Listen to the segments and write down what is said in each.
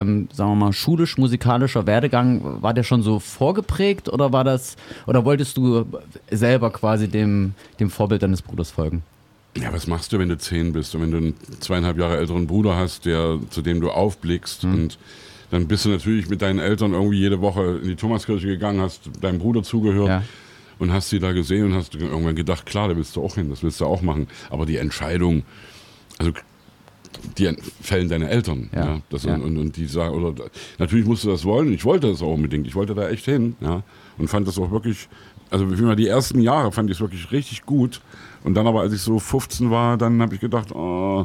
sagen wir mal, schulisch-musikalischer Werdegang, war der schon so vorgeprägt oder oder wolltest du selber quasi dem Vorbild deines Bruders folgen? Ja, was machst du, wenn du 10 bist und wenn du einen 2,5 Jahre älteren Bruder hast, zu dem du aufblickst und dann bist du natürlich mit deinen Eltern irgendwie jede Woche in die Thomaskirche gegangen, hast deinem Bruder zugehört und hast sie da gesehen und hast irgendwann gedacht, klar, da willst du auch hin, das willst du auch machen. Aber die Entscheidung, also die fällen deine Eltern. Ja. Und die sagen, oder natürlich musst du das wollen. Ich wollte das auch unbedingt. Ich wollte da echt hin. Ja, und fand das auch wirklich, also die ersten Jahre fand ich es wirklich richtig gut. Und dann aber, als ich so 15 war, dann habe ich gedacht, also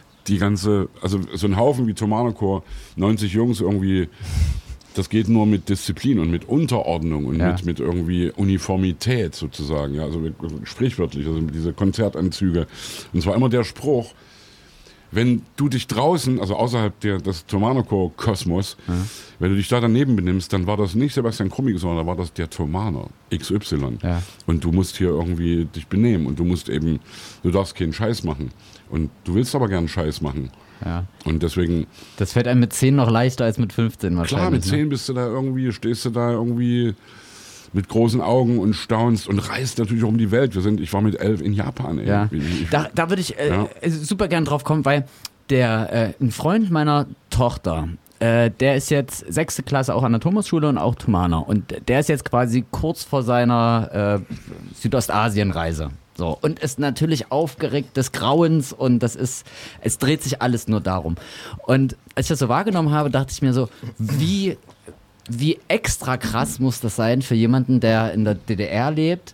so ein Haufen wie Thomaner Chor, 90 Jungs irgendwie, das geht nur mit Disziplin und mit Unterordnung und mit irgendwie Uniformität sozusagen. Ja, also sprichwörtlich, also mit diese Konzertanzüge. Und es war immer der Spruch, wenn du dich draußen, also außerhalb des Thomaner Chor Kosmos, wenn du dich da daneben benimmst, dann war das nicht Sebastian Krummig, sondern da war das der Thomaner XY. Ja. Und du musst hier irgendwie dich benehmen und du darfst keinen Scheiß machen. Und du willst aber gern Scheiß machen. Ja. Und deswegen. Das fällt einem mit 10 noch leichter als mit 15 wahrscheinlich. Klar, mit 10 stehst du da irgendwie mit großen Augen und staunst und reist natürlich auch um die Welt. Ich war mit 11 in Japan. Ey. Ja. Da würde ich super gern drauf kommen, weil ein Freund meiner Tochter, der ist jetzt 6. Klasse auch an der Thomasschule und auch Thomaner. Und der ist jetzt quasi kurz vor seiner Südostasien-Reise. So, und ist natürlich aufgeregt des Grauens und es dreht sich alles nur darum. Und als ich das so wahrgenommen habe, dachte ich mir so, wie extra krass muss das sein für jemanden, der in der DDR lebt,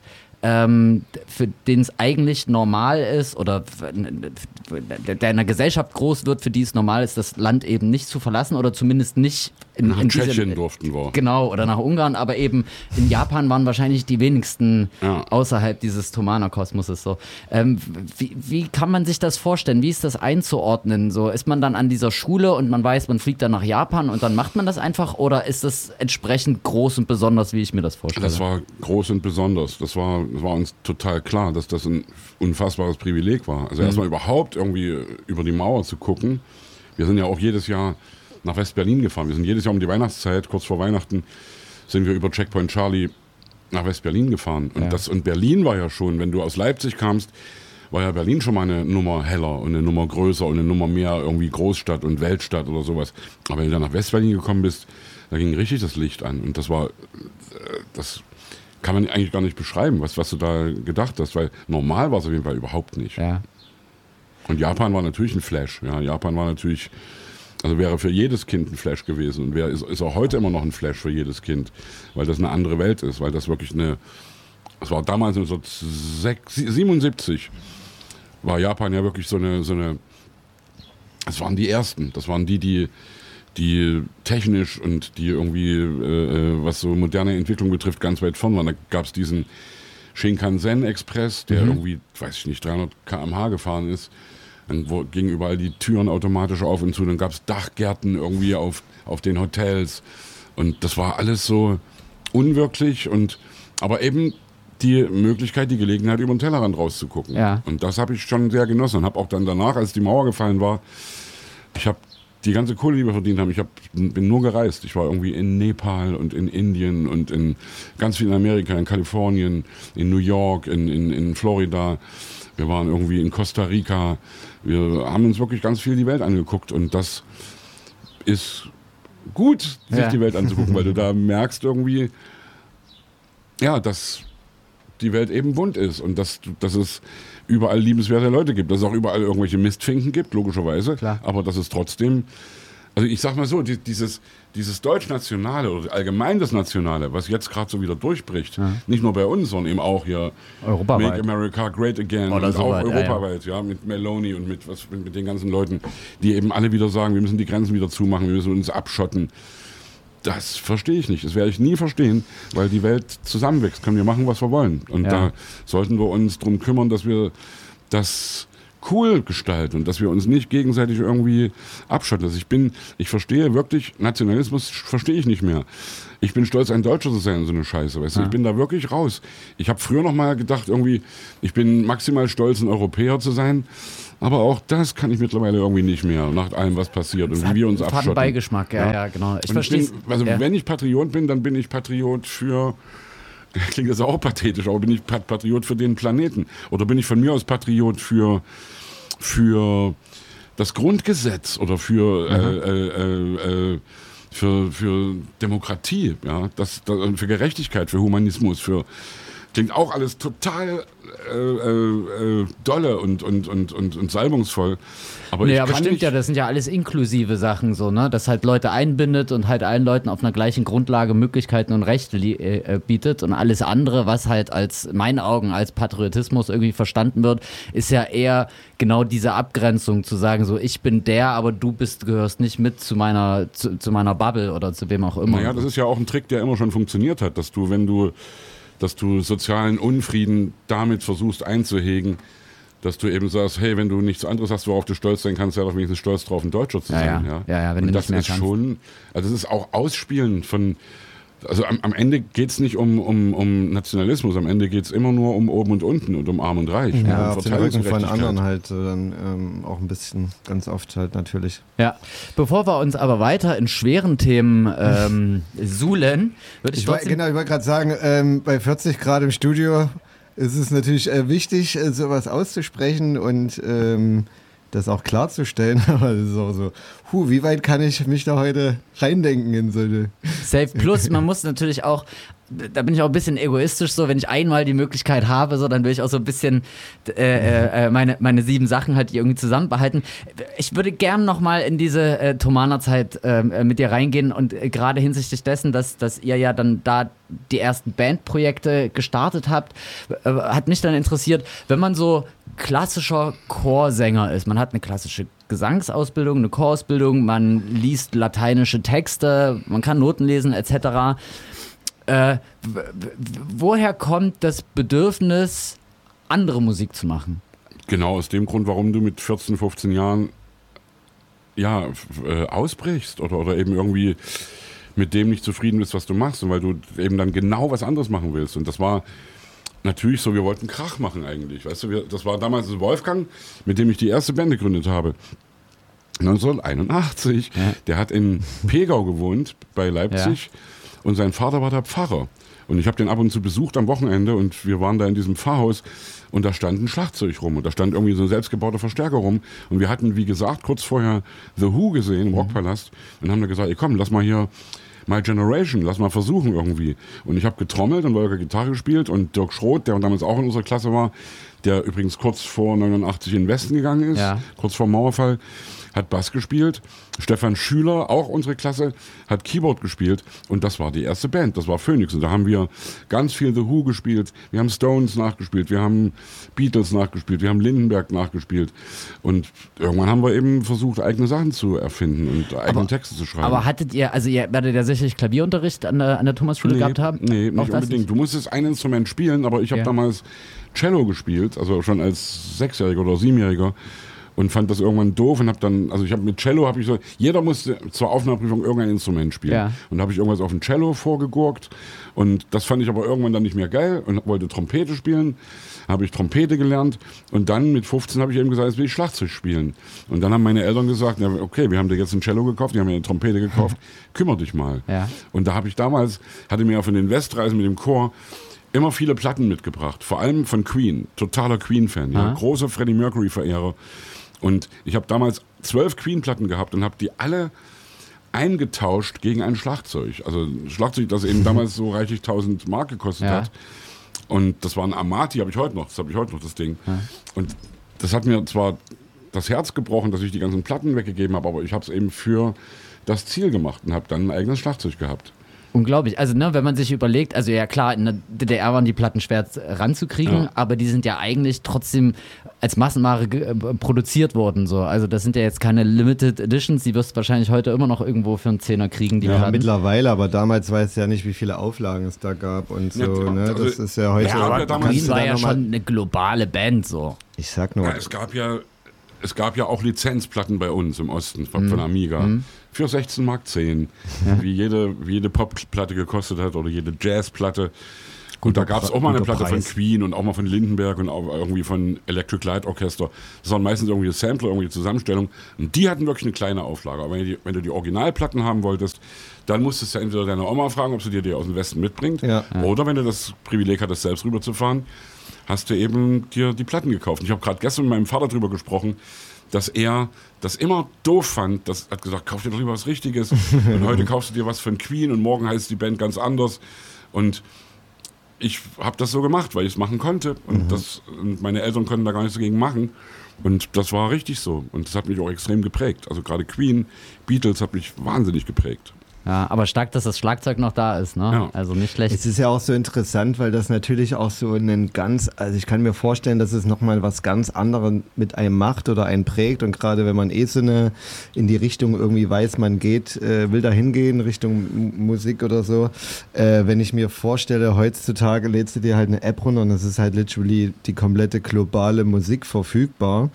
für den es eigentlich normal ist oder der in einer Gesellschaft groß wird, für die es normal ist, das Land eben nicht zu verlassen oder zumindest nicht nach Tschechien durften wir. Genau, oder nach Ungarn, aber eben in Japan waren wahrscheinlich die wenigsten außerhalb dieses Thomaner-Kosmoses. So. Wie kann man sich das vorstellen? Wie ist das einzuordnen? So, ist man dann an dieser Schule und man weiß, man fliegt dann nach Japan und dann macht man das einfach oder ist das entsprechend groß und besonders, wie ich mir das vorstelle? Das war groß und besonders. Das war uns total klar, dass das ein unfassbares Privileg war. Also erstmal überhaupt irgendwie über die Mauer zu gucken. Wir sind ja auch jedes Jahr nach West-Berlin gefahren. Wir sind jedes Jahr um die Weihnachtszeit, kurz vor Weihnachten, sind wir über Checkpoint Charlie nach West-Berlin gefahren. Und Berlin war ja schon, wenn du aus Leipzig kamst, war ja Berlin schon mal eine Nummer heller und eine Nummer größer und eine Nummer mehr irgendwie Großstadt und Weltstadt oder sowas. Aber wenn du dann nach West-Berlin gekommen bist, da ging richtig das Licht an. Und das kann man eigentlich gar nicht beschreiben, was du da gedacht hast, weil normal war es auf jeden Fall überhaupt nicht. Ja. Und Japan war natürlich ein Flash. Ja, Japan war natürlich, also wäre für jedes Kind ein Flash gewesen und ist auch heute immer noch ein Flash für jedes Kind, weil das eine andere Welt ist, weil das wirklich das war damals 1977, war Japan ja wirklich so eine, das waren die Ersten, das waren die technisch und die irgendwie, was so moderne Entwicklung betrifft, ganz weit vorn waren. Da gab es diesen Shinkansen-Express, der irgendwie, weiß ich nicht, 300 km/h gefahren ist. Dann gingen überall die Türen automatisch auf und zu. Dann gab es Dachgärten irgendwie auf den Hotels. Und das war alles so unwirklich. Aber eben die Möglichkeit, die Gelegenheit, über den Tellerrand rauszugucken. Ja. Und das habe ich schon sehr genossen. Und habe auch dann danach, als die Mauer gefallen war, ich habe die ganze Kohle, die wir verdient haben, bin nur gereist. Ich war irgendwie in Nepal und in Indien und in ganz viel in Amerika, in Kalifornien, in New York, in Florida. Wir waren irgendwie in Costa Rica. Wir haben uns wirklich ganz viel die Welt angeguckt und das ist gut, sich die Welt anzugucken, weil du da merkst irgendwie, dass die Welt eben bunt ist und dass es überall liebenswerte Leute gibt, dass es auch überall irgendwelche Mistfinken gibt, logischerweise, klar. Aber dass es trotzdem, also ich sag mal so, dieses Deutschnationale oder allgemein das Nationale, was jetzt gerade so wieder durchbricht, nicht nur bei uns, sondern eben auch hier europaweit. Make America Great Again oder und so auch weit, europaweit, mit Meloni und mit den ganzen Leuten, die eben alle wieder sagen, wir müssen die Grenzen wieder zumachen, wir müssen uns abschotten. Das verstehe ich nicht. Das werde ich nie verstehen, weil die Welt zusammenwächst. Können wir machen, was wir wollen. Und da sollten wir uns drum kümmern, dass wir das cool gestalten und dass wir uns nicht gegenseitig irgendwie abschotten. Also ich verstehe wirklich, Nationalismus verstehe ich nicht mehr. Ich bin stolz, ein Deutscher zu sein, so eine Scheiße, weißt du? Ich bin da wirklich raus. Ich habe früher noch mal gedacht, irgendwie, ich bin maximal stolz, ein Europäer zu sein. Aber auch das kann ich mittlerweile irgendwie nicht mehr, nach allem, was passiert und wie wir uns abschotten. Beigeschmack, ja, genau. Ich verstehe. Wenn ich Patriot bin, dann bin ich Patriot für, klingt das auch pathetisch, aber bin ich Patriot für den Planeten. Oder bin ich von mir aus Patriot für das Grundgesetz oder für Demokratie, ja, für Gerechtigkeit, für Humanismus, klingt auch alles total dolle und salbungsvoll. Aber stimmt ja, das sind ja alles inklusive Sachen so, ne? Das halt Leute einbindet und halt allen Leuten auf einer gleichen Grundlage Möglichkeiten und Rechte bietet und alles andere, was halt in meinen Augen als Patriotismus irgendwie verstanden wird, ist ja eher genau diese Abgrenzung zu sagen, so ich bin der, aber du gehörst nicht mit zu meiner Bubble oder zu wem auch immer. Naja, das ist ja auch ein Trick, der immer schon funktioniert hat, dass du sozialen Unfrieden damit versuchst einzuhegen, dass du eben sagst, hey, wenn du nichts anderes hast, worauf du stolz sein kannst, sei doch wenigstens stolz drauf, ein Deutscher zu sein. Ja, wenn und du das nicht mehr ist kannst. schon, also das ist auch Ausspielen von, also am Ende geht es nicht um Nationalismus, am Ende geht es immer nur um oben und unten und um arm und reich. Ja, und auf den Rücken von anderen halt dann auch ein bisschen, ganz oft halt natürlich. Ja, bevor wir uns aber weiter in schweren Themen suhlen, würde ich trotzdem... Ich wollte gerade sagen, bei 40 Grad im Studio ist es natürlich wichtig, sowas auszusprechen und das auch klarzustellen, aber es ist auch so, wie weit kann ich mich da heute reindenken in so eine... Safe Plus, man muss natürlich auch, da bin ich auch ein bisschen egoistisch so, wenn ich einmal die Möglichkeit habe, so, dann will ich auch so ein bisschen meine 7 Sachen halt irgendwie zusammenbehalten. Ich würde gern nochmal in diese Thomaner-Zeit mit dir reingehen und gerade hinsichtlich dessen, dass ihr ja dann da die ersten Bandprojekte gestartet habt, hat mich dann interessiert, wenn man so klassischer Chorsänger ist, man hat eine klassische Gesangsausbildung, eine Chorausbildung, man liest lateinische Texte, man kann Noten lesen etc., woher kommt das Bedürfnis, andere Musik zu machen? Genau aus dem Grund, warum du mit 14, 15 Jahren ausbrichst oder eben irgendwie mit dem nicht zufrieden bist, was du machst und weil du eben dann genau was anderes machen willst. Und das war natürlich so, wir wollten Krach machen eigentlich. Weißt du, das war damals Wolfgang, mit dem ich die erste Band gegründet habe. 1981. Ja. Der hat in Pegau gewohnt, bei Leipzig. Ja. Und sein Vater war der Pfarrer. Und ich habe den ab und zu besucht am Wochenende und wir waren da in diesem Pfarrhaus und da stand ein Schlagzeug rum und da stand irgendwie so ein selbstgebauter Verstärker rum. Und wir hatten, wie gesagt, kurz vorher The Who gesehen im Rockpalast und haben da gesagt, ey, komm, lass mal hier My Generation, lass mal versuchen irgendwie. Und ich habe getrommelt und Volker Gitarre gespielt und Dirk Schroth, der damals auch in unserer Klasse war, der übrigens kurz vor 89 in den Westen gegangen ist, kurz vor Mauerfall, hat Bass gespielt. Stefan Schüler, auch unsere Klasse, hat Keyboard gespielt und das war die erste Band, das war Phoenix und da haben wir ganz viel The Who gespielt, wir haben Stones nachgespielt, wir haben Beatles nachgespielt, wir haben Lindenberg nachgespielt und irgendwann haben wir eben versucht, eigene Sachen zu erfinden und eigene Texte zu schreiben. Aber ihr werdet ja sicherlich Klavierunterricht an der Thomasschule gehabt haben? Nee, nicht unbedingt. Du musstest ein Instrument spielen, aber ich habe damals Cello gespielt, also schon als 6-Jähriger oder 7-Jähriger. Und fand das irgendwann doof und habe dann, also ich habe mit Cello, jeder musste zur Aufnahmeprüfung irgendein Instrument spielen. Ja. Und da habe ich irgendwas auf dem Cello vorgegurkt und das fand ich aber irgendwann dann nicht mehr geil und wollte Trompete spielen. Habe ich Trompete gelernt und dann mit 15 habe ich eben gesagt, jetzt will ich Schlagzeug spielen. Und dann haben meine Eltern gesagt, ja, okay, wir haben dir jetzt ein Cello gekauft, die haben mir eine Trompete gekauft, kümmere dich mal. Ja. Und da habe ich damals, hatte mir auf den Westreisen mit dem Chor immer viele Platten mitgebracht, vor allem von Queen, totaler Queen-Fan, großer Freddie Mercury-Verehrer. Und ich habe damals 12 Queen-Platten gehabt und habe die alle eingetauscht gegen ein Schlagzeug. Also ein Schlagzeug, das eben damals so reichlich 1000 Mark gekostet hat. Und das war ein Amati, das habe ich heute noch, das Ding. Ja. Und das hat mir zwar das Herz gebrochen, dass ich die ganzen Platten weggegeben habe, aber ich habe es eben für das Ziel gemacht und habe dann ein eigenes Schlagzeug gehabt. Unglaublich. Also, wenn man sich überlegt, also ja klar, in der DDR waren die Platten schwer ranzukriegen, aber die sind ja eigentlich trotzdem als Massenware produziert worden. So. Also, das sind ja jetzt keine Limited Editions, die wirst du wahrscheinlich heute immer noch irgendwo für einen Zehner kriegen. Die Platten. Mittlerweile, aber damals weiß ja nicht, wie viele Auflagen es da gab und so. Ne? Das ist ja heute. Queen war ja schon eine globale Band. So. Ich sag nur. Ja, es gab ja es gab ja auch Lizenzplatten bei uns im Osten von Amiga für 16,10 Mark, wie jede Popplatte gekostet hat oder jede Jazzplatte. Und da gab es auch mal eine Platte von Queen und auch mal von Lindenberg und auch irgendwie von Electric Light Orchestra. Das waren meistens irgendwie Sampler, irgendwie Zusammenstellung. Und die hatten wirklich eine kleine Auflage. Aber wenn du die Originalplatten haben wolltest, dann musstest du entweder deine Oma fragen, ob sie dir aus dem Westen mitbringt. Ja. Oder wenn du das Privileg hattest, selbst rüberzufahren, hast du eben dir die Platten gekauft. Und ich habe gerade gestern mit meinem Vater drüber gesprochen, dass er das immer doof fand. Das hat gesagt, kauf dir doch lieber was Richtiges. Und heute kaufst du dir was von Queen und morgen heißt die Band ganz anders. Und ich habe das so gemacht, weil ich es machen konnte. Und meine Eltern konnten da gar nichts dagegen machen. Und das war richtig so. Und das hat mich auch extrem geprägt. Also gerade Queen, Beatles hat mich wahnsinnig geprägt. Ja, aber stark, dass das Schlagzeug noch da ist, ne? Ja. Also nicht schlecht. Es ist ja auch so interessant, weil das natürlich auch so also ich kann mir vorstellen, dass es nochmal was ganz anderes mit einem macht oder einen prägt und gerade wenn man so in die Richtung irgendwie weiß, man will da hingehen, Richtung Musik oder so. Wenn ich mir vorstelle, heutzutage lädst du dir halt eine App runter und es ist halt literally die komplette globale Musik verfügbar.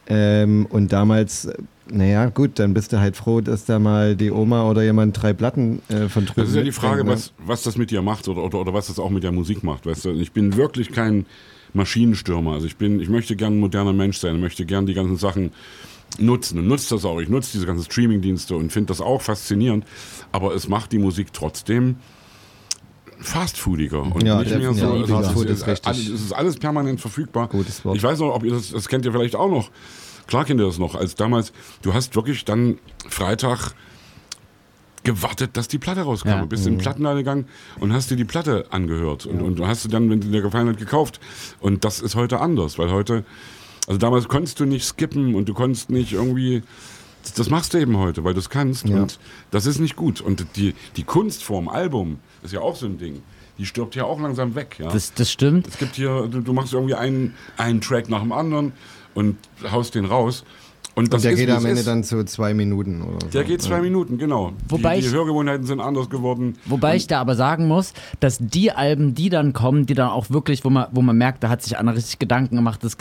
Und damals, naja gut, dann bist du halt froh, dass da mal die Oma oder jemand 3 Platten von drüben. Das ist ja die Frage, was das mit dir macht oder was das auch mit der Musik macht. Weißt du? Ich bin wirklich kein Maschinenstürmer. Also ich möchte gern ein moderner Mensch sein, ich möchte gern die ganzen Sachen nutzen und nutze das auch. Ich nutze diese ganzen Streaming-Dienste und finde das auch faszinierend. Aber es macht die Musik trotzdem fastfoodiger und nicht mehr so. Es ist alles permanent verfügbar. Gutes Wort. Ich weiß noch, ob ihr das kennt ihr vielleicht auch noch. Klar kennt ihr das noch, als damals, du hast wirklich dann Freitag gewartet, dass die Platte rauskam. Du bist in den Plattenladen gegangen und hast dir die Platte angehört und hast du dann, wenn dir gefallen hat, gekauft. Und das ist heute anders, weil heute, also damals konntest du nicht skippen und du konntest nicht irgendwie, das machst du eben heute, weil du es kannst und das ist nicht gut. Und die Kunstform, Album, ist ja auch so ein Ding. Die stirbt ja auch langsam weg. Ja? Das stimmt. Es gibt hier, du machst irgendwie einen Track nach dem anderen und haust den raus. Und der geht am Ende dann so 2 Minuten oder so. Der geht 2 Minuten, genau. Die Hörgewohnheiten sind anders geworden. Wobei ich da aber sagen muss, dass die Alben, die dann kommen, die dann auch wirklich, wo man merkt, da hat sich einer richtig Gedanken gemacht, dass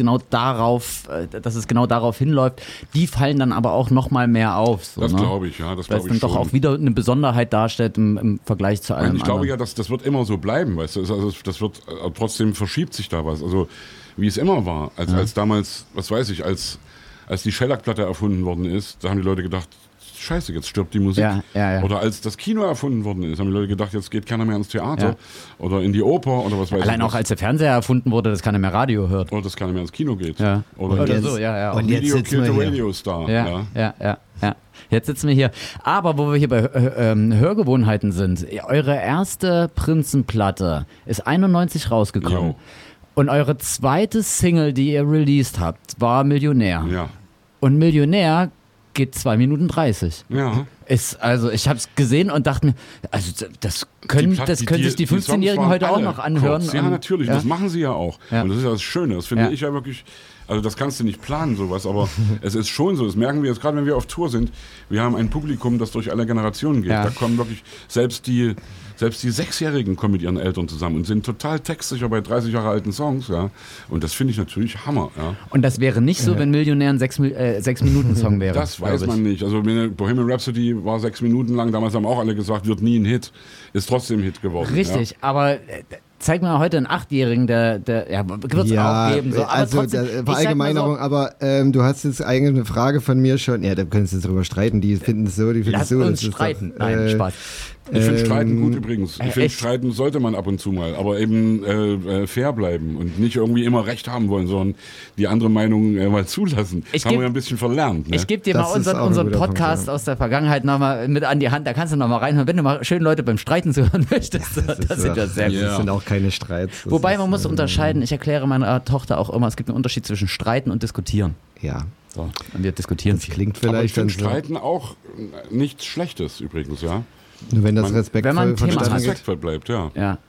es genau darauf hinläuft, die fallen dann aber auch noch mal mehr auf. So, das glaube ich, ja. Das weil es dann doch auch wieder eine Besonderheit darstellt im Vergleich zu allem Ich glaube ja, das wird immer so bleiben, weißt du. Also trotzdem verschiebt sich da was. Also wie es immer war. Als damals, was weiß ich, als die Shellac-Platte erfunden worden ist, da haben die Leute gedacht, scheiße, jetzt stirbt die Musik. Ja. Oder als das Kino erfunden worden ist, haben die Leute gedacht, jetzt geht keiner mehr ins Theater oder in die Oper oder was weiß ich. Allein auch als der Fernseher erfunden wurde, dass keiner mehr Radio hört. Oder dass keiner mehr ins Kino geht. Ja. Oder so, ja. Und Video Kill the Radio Star. Ja. Jetzt sitzen wir hier. Aber wo wir hier bei Hörgewohnheiten sind, eure erste Prinzenplatte ist 91 rausgekommen. Jo. Und eure zweite Single, die ihr released habt, war Millionär. Ja. Und Millionär geht 2 Minuten 30. Ja. Also ich habe es gesehen und dachte mir, also das können sich die 15-Jährigen heute auch noch anhören. Kurz. Ja, natürlich, das machen sie ja auch. Ja. Und das ist ja das Schöne, das finde ich ja wirklich, also das kannst du nicht planen, sowas, aber es ist schon so, das merken wir jetzt gerade, wenn wir auf Tour sind, wir haben ein Publikum, das durch alle Generationen geht. Da kommen wirklich, selbst die 6-Jährigen kommen mit ihren Eltern zusammen und sind total textsicher bei 30 Jahre alten Songs, ja. Und das finde ich natürlich Hammer, ja. Und das wäre nicht so, wenn Millionär ein 6-Minuten-Song wäre. Das weiß man nicht. Also Bohemian Rhapsody war 6 Minuten lang, damals haben auch alle gesagt, wird nie ein Hit. Ist trotzdem ein Hit geworden. Richtig, aber zeig mir heute einen 8-Jährigen, der wird es auch geben. So. Aber also trotzdem, Verallgemeinerung, so, aber du hast jetzt eigentlich eine Frage von mir schon. Ja, da können Sie drüber streiten. Die finden es so, die finden es so. Lass uns streiten. Nein, Spaß. Ich finde Streiten gut übrigens. Ich finde Streiten sollte man ab und zu mal, aber eben fair bleiben und nicht irgendwie immer Recht haben wollen, sondern die andere Meinung mal zulassen. Das haben wir ja ein bisschen verlernt. Ne? Ich gebe dir mal unseren Podcast aus der Vergangenheit nochmal mit an die Hand, da kannst du nochmal reinhören, wenn du mal schön Leute beim Streiten zuhören möchtest. Das sind ja sehr gut. Das sind auch keine Streits. Wobei man muss unterscheiden, ich erkläre meiner Tochter auch immer, es gibt einen Unterschied zwischen Streiten und Diskutieren. Ja. So, und wir diskutieren. Das klingt vielleicht. Aber ich finde Streiten auch nichts Schlechtes übrigens, ja. Nur wenn das respektvoll bleibt, ja.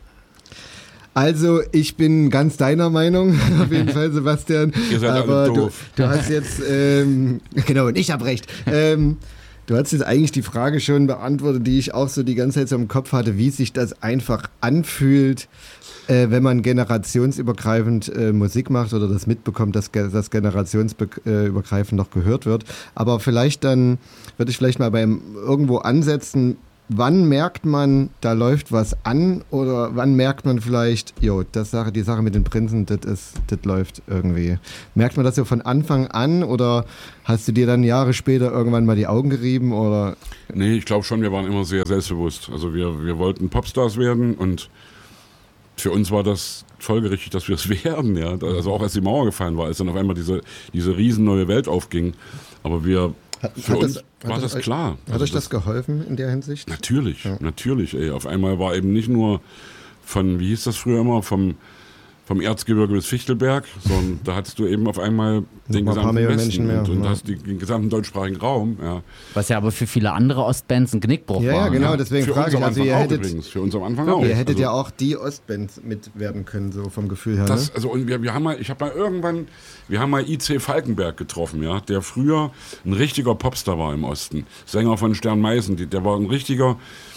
Also, ich bin ganz deiner Meinung, auf jeden Fall, Sebastian. Ihr seid aber alle doof. Du hast jetzt, genau, und ich habe recht. Du hast jetzt eigentlich die Frage schon beantwortet, die ich auch so die ganze Zeit so im Kopf hatte, wie sich das einfach anfühlt, wenn man generationsübergreifend Musik macht oder das mitbekommt, dass das generationsübergreifend noch gehört wird. Aber vielleicht dann, würde ich vielleicht mal beim irgendwo ansetzen, wann merkt man, da läuft was an oder wann merkt man vielleicht, die Sache mit den Prinzen, das läuft irgendwie. Merkt man das so von Anfang an oder hast du dir dann Jahre später irgendwann mal die Augen gerieben? Oder? Nee, ich glaube schon, wir waren immer sehr selbstbewusst. Also wir wollten Popstars werden und für uns war das folgerichtig, dass wir es werden. Ja? Also auch als die Mauer gefallen war, als dann auf einmal diese riesen neue Welt aufging. Aber für uns war das klar. Hat euch das geholfen in der Hinsicht? Natürlich, natürlich. Ey. Auf einmal war eben nicht nur wie hieß das früher immer, vom Erzgebirge bis Fichtelberg, sondern da hattest du eben auf einmal den gesamten Westen und hast den gesamten deutschsprachigen Raum. Ja. Was ja aber für viele andere Ostbands ein Knickbruch war. Ja, genau, deswegen frage ich. Also für uns am Anfang auch. Ihr hättet ja auch die Ostbands mit werden können, so vom Gefühl her. Das, also, und wir haben mal I.C. Falkenberg getroffen, ja, der früher ein richtiger Popstar war im Osten. Sänger von Stern Meißen, der war so ein richtiger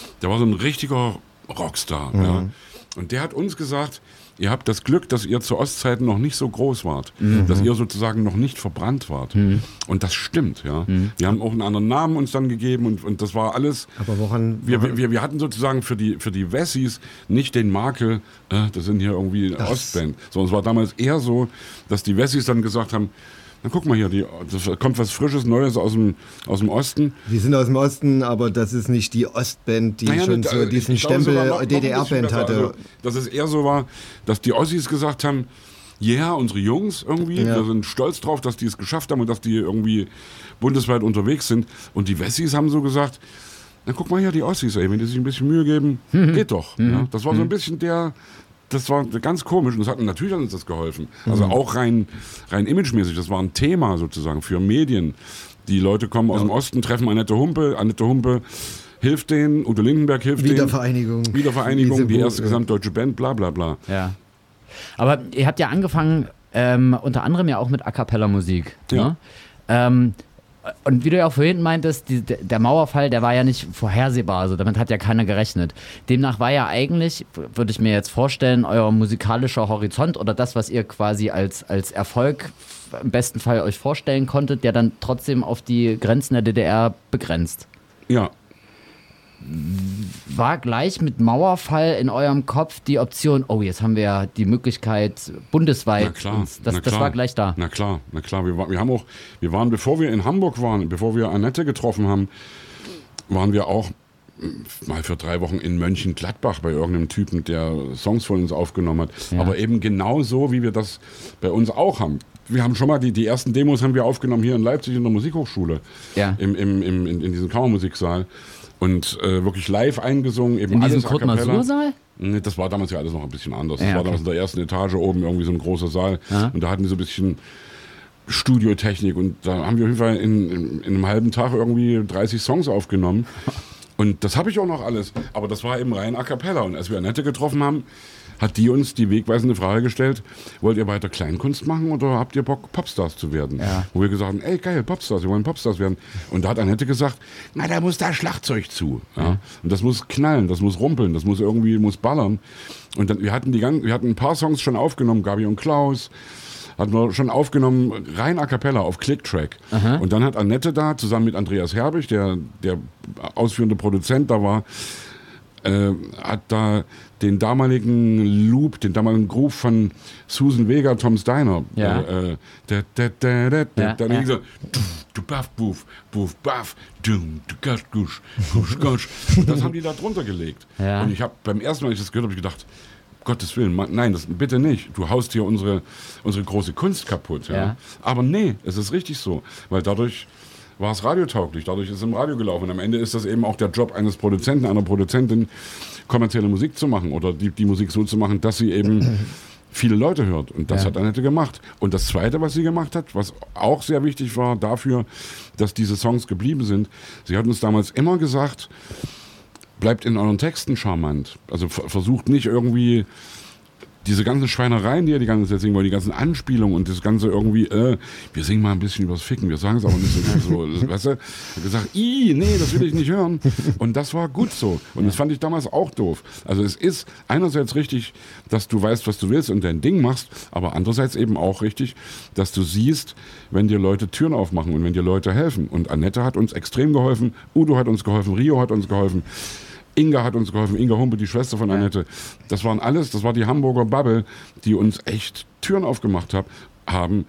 Rockstar. Mhm. Ja. Und der hat uns gesagt, ihr habt das Glück, dass ihr zu Ostzeiten noch nicht so groß wart, dass ihr sozusagen noch nicht verbrannt wart. Und das stimmt, ja. Wir haben auch einen anderen Namen uns dann gegeben und das war alles. Aber woran? Wir hatten sozusagen für die Wessis nicht den Makel, das sind hier irgendwie eine Ostband, sondern es war damals eher so, dass die Wessis dann gesagt haben, na guck mal hier, da kommt was Frisches, Neues aus dem Osten. Die sind aus dem Osten, aber das ist nicht die Ostband, die schon so diesen Stempel DDR-Band hatte. Also, dass es eher so war, dass die Ossis gesagt haben, unsere Jungs irgendwie, wir sind stolz drauf, dass die es geschafft haben und dass die irgendwie bundesweit unterwegs sind. Und die Wessis haben so gesagt, na guck mal hier, die Ossis, ey, wenn die sich ein bisschen Mühe geben, geht doch. Ja? Das war so ein bisschen das war ganz komisch und natürlich hat uns das geholfen. Also auch rein imagemäßig, das war ein Thema sozusagen für Medien. Die Leute kommen aus dem Osten, treffen Annette Humpe hilft denen, Udo Lindenberg hilft denen. Wiedervereinigung, die erste gesamtdeutsche Band, bla bla bla. Ja. Aber ihr habt ja angefangen, unter anderem ja auch mit A-Cappella-Musik. Ja. Ne? Und wie du ja auch vorhin meintest, der Mauerfall, der war ja nicht vorhersehbar, also damit hat ja keiner gerechnet. Demnach war ja eigentlich, würde ich mir jetzt vorstellen, euer musikalischer Horizont oder das, was ihr quasi als Erfolg im besten Fall euch vorstellen konntet, der dann trotzdem auf die Grenzen der DDR begrenzt. Ja. War gleich mit Mauerfall in eurem Kopf die Option, jetzt haben wir ja die Möglichkeit bundesweit. Na klar, das war gleich da. Na klar. Wir waren, bevor wir in Hamburg waren, bevor wir Annette getroffen haben, waren wir auch mal für 3 Wochen in Mönchengladbach bei irgendeinem Typen, der Songs von uns aufgenommen hat. Ja. Aber eben genau so, wie wir das bei uns auch haben. Wir haben schon mal die ersten Demos haben wir aufgenommen hier in Leipzig in der Musikhochschule, in diesem Kammermusiksaal. Und wirklich live eingesungen. Eben in diesem Kurt-Masur-Saal? Nee, das war damals ja alles noch ein bisschen anders. Das war damals in der ersten Etage oben irgendwie so ein großer Saal. Ja. Und da hatten die so ein bisschen Studiotechnik. Und da haben wir auf jeden Fall in einem halben Tag irgendwie 30 Songs aufgenommen. Und das habe ich auch noch alles. Aber das war eben rein A Cappella. Und als wir Annette getroffen haben, hat die uns die wegweisende Frage gestellt, wollt ihr weiter Kleinkunst machen oder habt ihr Bock, Popstars zu werden? Ja. Wo wir gesagt haben, ey geil, Popstars, wir wollen Popstars werden. Und da hat Annette gesagt, na da muss da Schlagzeug zu. Ja? Und das muss knallen, das muss rumpeln, das muss ballern. Und dann, wir hatten ein paar Songs schon aufgenommen, Gabi und Klaus, hatten wir schon aufgenommen, rein A Cappella auf Clicktrack. Aha. Und dann hat Annette da, zusammen mit Andreas Herbig, der ausführende Produzent da war, hat da den damaligen Loop, den damaligen Groove von Susan Vega, Tom Steiner. Dann ging so, du baff, buff, buff, baff, du gasch, gusch, gusch, gosch. Und das haben die da drunter gelegt. Ja. Und ich habe beim ersten Mal, als ich das gehört habe, gedacht, Gottes Willen, nein, das bitte nicht. Du haust hier unsere große Kunst kaputt. Ja? Aber nee, es ist richtig so, weil dadurch war es radiotauglich, dadurch ist es im Radio gelaufen. Und am Ende ist das eben auch der Job eines Produzenten, einer Produzentin, kommerzielle Musik zu machen oder die Musik so zu machen, dass sie eben viele Leute hört. Und das hat Annette gemacht. Und das Zweite, was sie gemacht hat, was auch sehr wichtig war dafür, dass diese Songs geblieben sind, sie hat uns damals immer gesagt, bleibt in euren Texten charmant. Also versucht nicht irgendwie diese ganzen Schweinereien, die er die ganze Zeit singen wollte, die ganzen Anspielungen und das ganze irgendwie, wir singen mal ein bisschen übers Ficken, wir sagen es aber nicht so, weißt du? Er hat gesagt, nee, das will ich nicht hören. Und das war gut so. Und das fand ich damals auch doof. Also es ist einerseits richtig, dass du weißt, was du willst und dein Ding machst, aber andererseits eben auch richtig, dass du siehst, wenn dir Leute Türen aufmachen und wenn dir Leute helfen. Und Annette hat uns extrem geholfen, Udo hat uns geholfen, Rio hat uns geholfen. Inga hat uns geholfen, Inga Humpe, die Schwester von Annette. Das waren alles, das war die Hamburger Bubble, die uns echt Türen aufgemacht haben,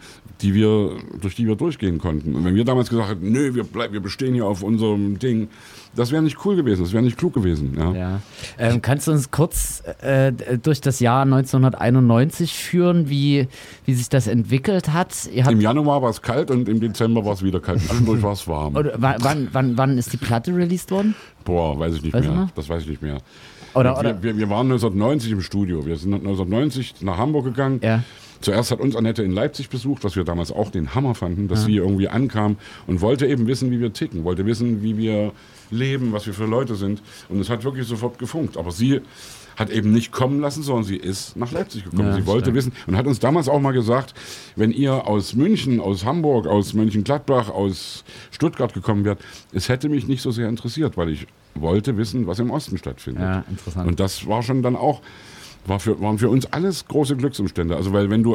durch die wir durchgehen konnten. Und wenn wir damals gesagt hätten, nö, wir bestehen hier auf unserem Ding, das wäre nicht cool gewesen, das wäre nicht klug gewesen. Ja. Kannst du uns kurz durch das Jahr 1991 führen, wie sich das entwickelt hat? Im Januar war es kalt und im Dezember war es wieder kalt. Zwischendurch war es warm. Oder wann ist die Platte released worden? Boah, weiß ich nicht mehr. Das weiß ich nicht mehr. Wir waren 1990 im Studio. Wir sind 1990 nach Hamburg gegangen. Ja. Zuerst hat uns Annette in Leipzig besucht, was wir damals auch den Hammer fanden, dass sie irgendwie ankam und wollte eben wissen, wie wir ticken, wollte wissen, wie wir leben, was wir für Leute sind. Und es hat wirklich sofort gefunkt. Aber sie hat eben nicht kommen lassen, sondern sie ist nach Leipzig gekommen. Ja, sie wollte wissen und hat uns damals auch mal gesagt, wenn ihr aus München, aus Hamburg, aus Mönchengladbach, aus Stuttgart gekommen wärt, es hätte mich nicht so sehr interessiert, weil ich wollte wissen, was im Osten stattfindet. Ja, interessant. Und das war schon dann auch, waren für uns alles große Glücksumstände. Also weil wenn du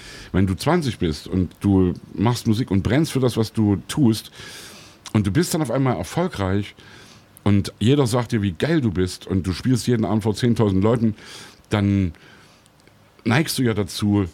20 bist und du machst Musik und brennst für das, was du tust und du bist dann auf einmal erfolgreich und jeder sagt dir, wie geil du bist und du spielst jeden Abend vor 10.000 Leuten, dann neigst du ja dazu,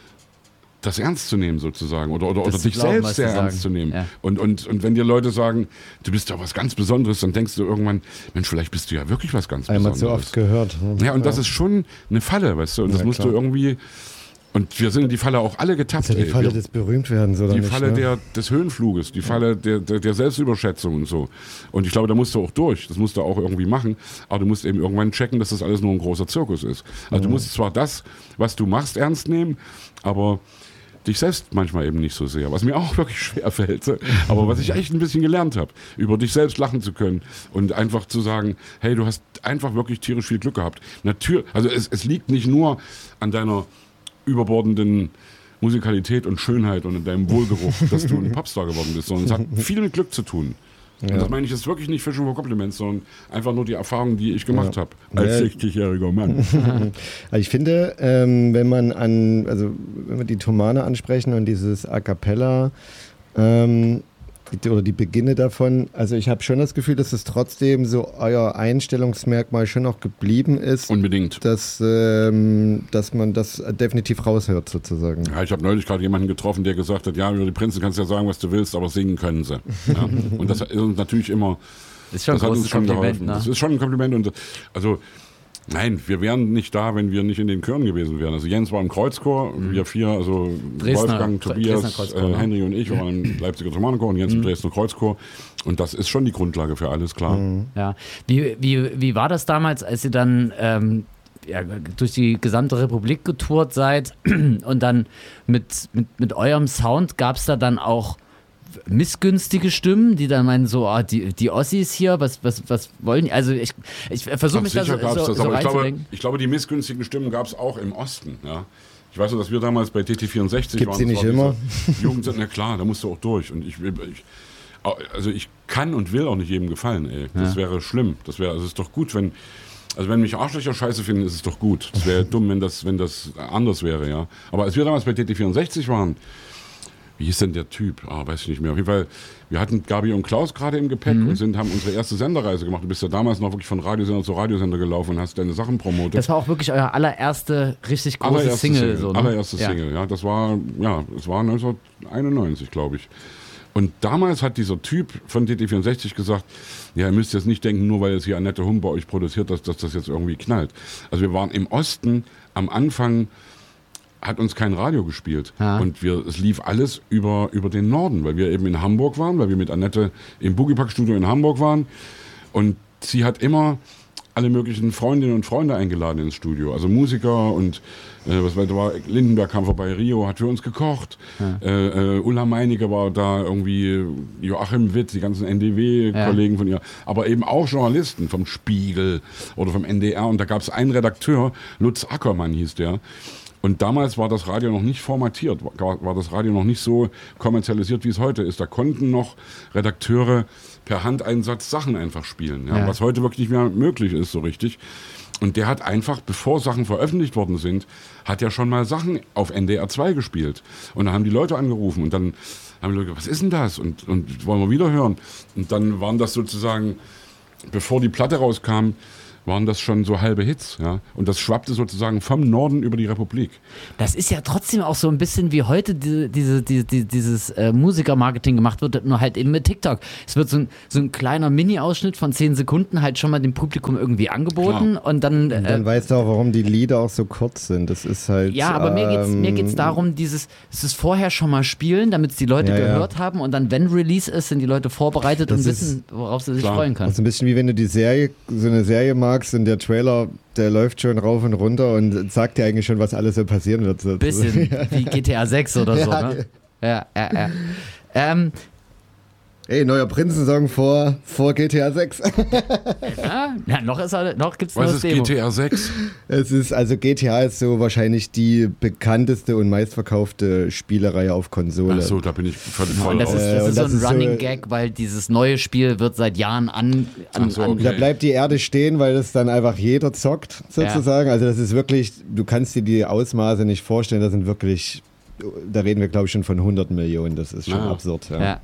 das ernst zu nehmen sozusagen oder dich selbst sehr ernst zu nehmen. Ja. Und wenn dir Leute sagen, du bist doch was ganz Besonderes, dann denkst du irgendwann, Mensch, vielleicht bist du ja wirklich was ganz Besonderes. Einmal zu oft gehört. Ja, und das ist schon eine Falle, weißt du, und das musst du irgendwie... Und wir sind in die Falle auch alle getappt. Das ist ja die Falle des Berühmtwerdens, oder die nicht? Falle des Höhenfluges, die Falle der Selbstüberschätzung und so. Und ich glaube, da musst du auch durch. Das musst du auch irgendwie machen. Aber du musst eben irgendwann checken, dass das alles nur ein großer Zirkus ist. Also du musst zwar das, was du machst, ernst nehmen, aber dich selbst manchmal eben nicht so sehr. Was mir auch wirklich schwer fällt. Aber was ich echt ein bisschen gelernt habe, über dich selbst lachen zu können und einfach zu sagen, hey, du hast einfach wirklich tierisch viel Glück gehabt. Natürlich, also es liegt nicht nur an deiner überbordenden Musikalität und Schönheit und in deinem Wohlgeruch, dass du ein Popstar geworden bist, sondern es hat viel mit Glück zu tun. Ja. Und das meine ich jetzt wirklich nicht Fishing for Compliments, sondern einfach nur die Erfahrung, die ich gemacht habe als 60-jähriger Mann. Also ich finde, wenn wir die Thomane ansprechen und dieses A Cappella oder die Beginne davon, also ich habe schon das Gefühl, dass es trotzdem so euer Einstellungsmerkmal schon noch geblieben ist. Unbedingt. Dass man das definitiv raushört sozusagen. Ja, ich habe neulich gerade jemanden getroffen, der gesagt hat, ja, über die Prinzen kannst du ja sagen, was du willst, aber singen können sie. Ja? Und das ist uns natürlich immer, das hat uns schon geholfen. Ne? Das ist schon ein Kompliment. Und also nein, wir wären nicht da, wenn wir nicht in den Chören gewesen wären. Also Jens war im Kreuzchor, wir vier, also Wolfgang, Tobias, Henry und ich waren im Leipziger Thomanenchor und Jens im Dresdner Kreuzchor. Und das ist schon die Grundlage für alles, klar. Ja. Wie war das damals, als ihr dann durch die gesamte Republik getourt seid und dann mit eurem Sound gab es da dann auch missgünstige Stimmen, die dann meinen so, die Ossis hier, was wollen die? Also ich versuche mich da so reinzudenken. Ich glaube, die missgünstigen Stimmen gab es auch im Osten. Ja. Ich weiß noch, dass wir damals bei TT64 Gibt's waren. Die nicht immer? Jugend, na klar, da musst du auch durch. Und ich kann und will auch nicht jedem gefallen, ey. Das wäre schlimm. Es ist doch gut, wenn mich Arschlöcher scheiße finden, ist es doch gut. Es wäre dumm, wenn das anders wäre, ja. Aber als wir damals bei TT64 waren, wie hieß denn der Typ? Weiß ich nicht mehr. Auf jeden Fall, wir hatten Gabi und Klaus gerade im Gepäck und haben unsere erste Senderreise gemacht. Du bist ja damals noch wirklich von Radiosender zu Radiosender gelaufen und hast deine Sachen promotet. Das war auch wirklich euer allererste richtig große Single. So, ne? Allererste Single, ja. Das war 1991, glaube ich. Und damals hat dieser Typ von TT64 gesagt, ja, ihr müsst jetzt nicht denken, nur weil jetzt hier Annette Humpe euch produziert, dass das jetzt irgendwie knallt. Also wir waren im Osten am Anfang, hat uns kein Radio gespielt. Und es lief alles über den Norden, weil wir eben in Hamburg waren, weil wir mit Annette im Boogie-Pack-Studio in Hamburg waren. Und sie hat immer alle möglichen Freundinnen und Freunde eingeladen ins Studio. Also Musiker und Lindenberg kam vorbei, Rio hat für uns gekocht. Ulla Meinecke war da, irgendwie Joachim Witt, die ganzen NDW-Kollegen von ihr. Aber eben auch Journalisten vom Spiegel oder vom NDR. Und da gab es einen Redakteur, Lutz Ackermann hieß der. Und damals war das Radio noch nicht formatiert, war das Radio noch nicht so kommerzialisiert, wie es heute ist. Da konnten noch Redakteure per Handeinsatz Sachen einfach spielen, was heute wirklich nicht mehr möglich ist, so richtig. Und der hat einfach, bevor Sachen veröffentlicht worden sind, hat er schon mal Sachen auf NDR 2 gespielt. Und dann haben die Leute angerufen und dann haben die Leute gesagt, was ist denn das? Und wollen wir wieder hören? Und dann waren das sozusagen, bevor die Platte rauskam, waren das schon so halbe Hits, ja. Und das schwappte sozusagen vom Norden über die Republik. Das ist ja trotzdem auch so ein bisschen wie heute dieses Musikermarketing gemacht wird, nur halt eben mit TikTok. Es wird so ein kleiner Mini-Ausschnitt von 10 Sekunden halt schon mal dem Publikum irgendwie angeboten. Klar. Und dann weißt du auch, warum die Lieder auch so kurz sind. Das ist halt. Ja, aber mir geht's darum, es ist vorher schon mal spielen, damit es die Leute gehört haben und dann, wenn Release ist, sind die Leute vorbereitet und wissen, worauf sie sich freuen können. Das ist ein bisschen wie wenn du so eine Serie magst und der Trailer, der läuft schon rauf und runter und sagt dir eigentlich schon, was alles so passieren wird. So. Bisschen wie GTA 6 oder so, ne? Ja. Neuer Prinzensong vor GTA 6. Noch gibt's Was nur ist Demo. GTA 6? GTA ist so wahrscheinlich die bekannteste und meistverkaufte Spielereihe auf Konsole. Ach so, da bin ich völlig Und voll das ist so ein Running Gag, weil dieses neue Spiel wird seit Jahren okay. Da bleibt die Erde stehen, weil das dann einfach jeder zockt, sozusagen. Also das ist wirklich, du kannst dir die Ausmaße nicht vorstellen, das sind wirklich, da reden wir glaube ich schon von 100 Millionen, das ist schon absurd. Ja.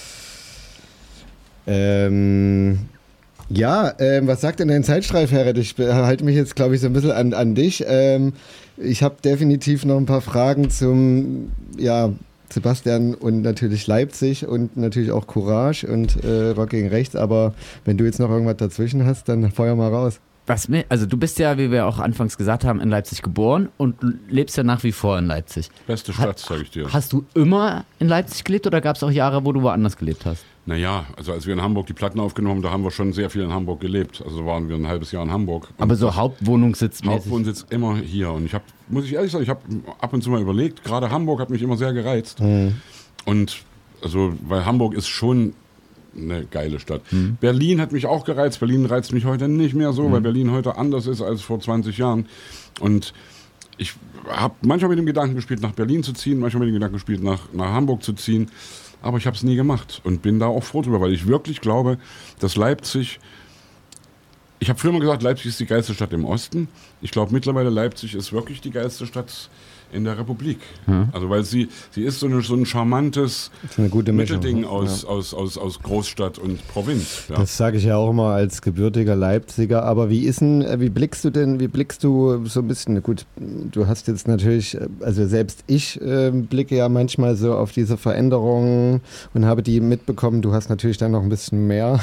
Was sagt denn dein Zeitstreif, Herr? Ich halte mich jetzt, glaube ich, so ein bisschen an dich. Ich habe definitiv noch ein paar Fragen zum Sebastian und natürlich Leipzig und natürlich auch Courage und Rock gegen Rechts. Aber wenn du jetzt noch irgendwas dazwischen hast, dann feuer mal raus. Also du bist ja, wie wir auch anfangs gesagt haben, in Leipzig geboren und lebst ja nach wie vor in Leipzig. Beste Stadt, sage ich dir. Hast du immer in Leipzig gelebt oder gab es auch Jahre, wo du woanders gelebt hast? Naja, also als wir in Hamburg die Platten aufgenommen haben, da haben wir schon sehr viel in Hamburg gelebt. Also waren wir ein halbes Jahr in Hamburg. Aber so Hauptwohnsitz immer hier. Und muss ich ehrlich sagen, ich habe ab und zu mal überlegt, gerade Hamburg hat mich immer sehr gereizt. Und also, weil Hamburg ist schon eine geile Stadt. Berlin hat mich auch gereizt. Berlin reizt mich heute nicht mehr so, weil Berlin heute anders ist als vor 20 Jahren. Und ich habe manchmal mit dem Gedanken gespielt, nach Berlin zu ziehen, manchmal mit dem Gedanken gespielt, nach Hamburg zu ziehen. Aber ich habe es nie gemacht und bin da auch froh drüber, weil ich wirklich glaube, dass Leipzig, ich habe früher mal gesagt, Leipzig ist die geilste Stadt im Osten. Ich glaube mittlerweile, Leipzig ist wirklich die geilste Stadt in der Republik. Also weil sie ist so ein charmantes Mittelding aus Großstadt und Provinz. Ja. Das sage ich ja auch immer als gebürtiger Leipziger. Aber wie blickst du so ein bisschen, gut, du hast jetzt natürlich, also selbst ich blicke ja manchmal so auf diese Veränderungen und habe die mitbekommen. Du hast natürlich dann noch ein bisschen mehr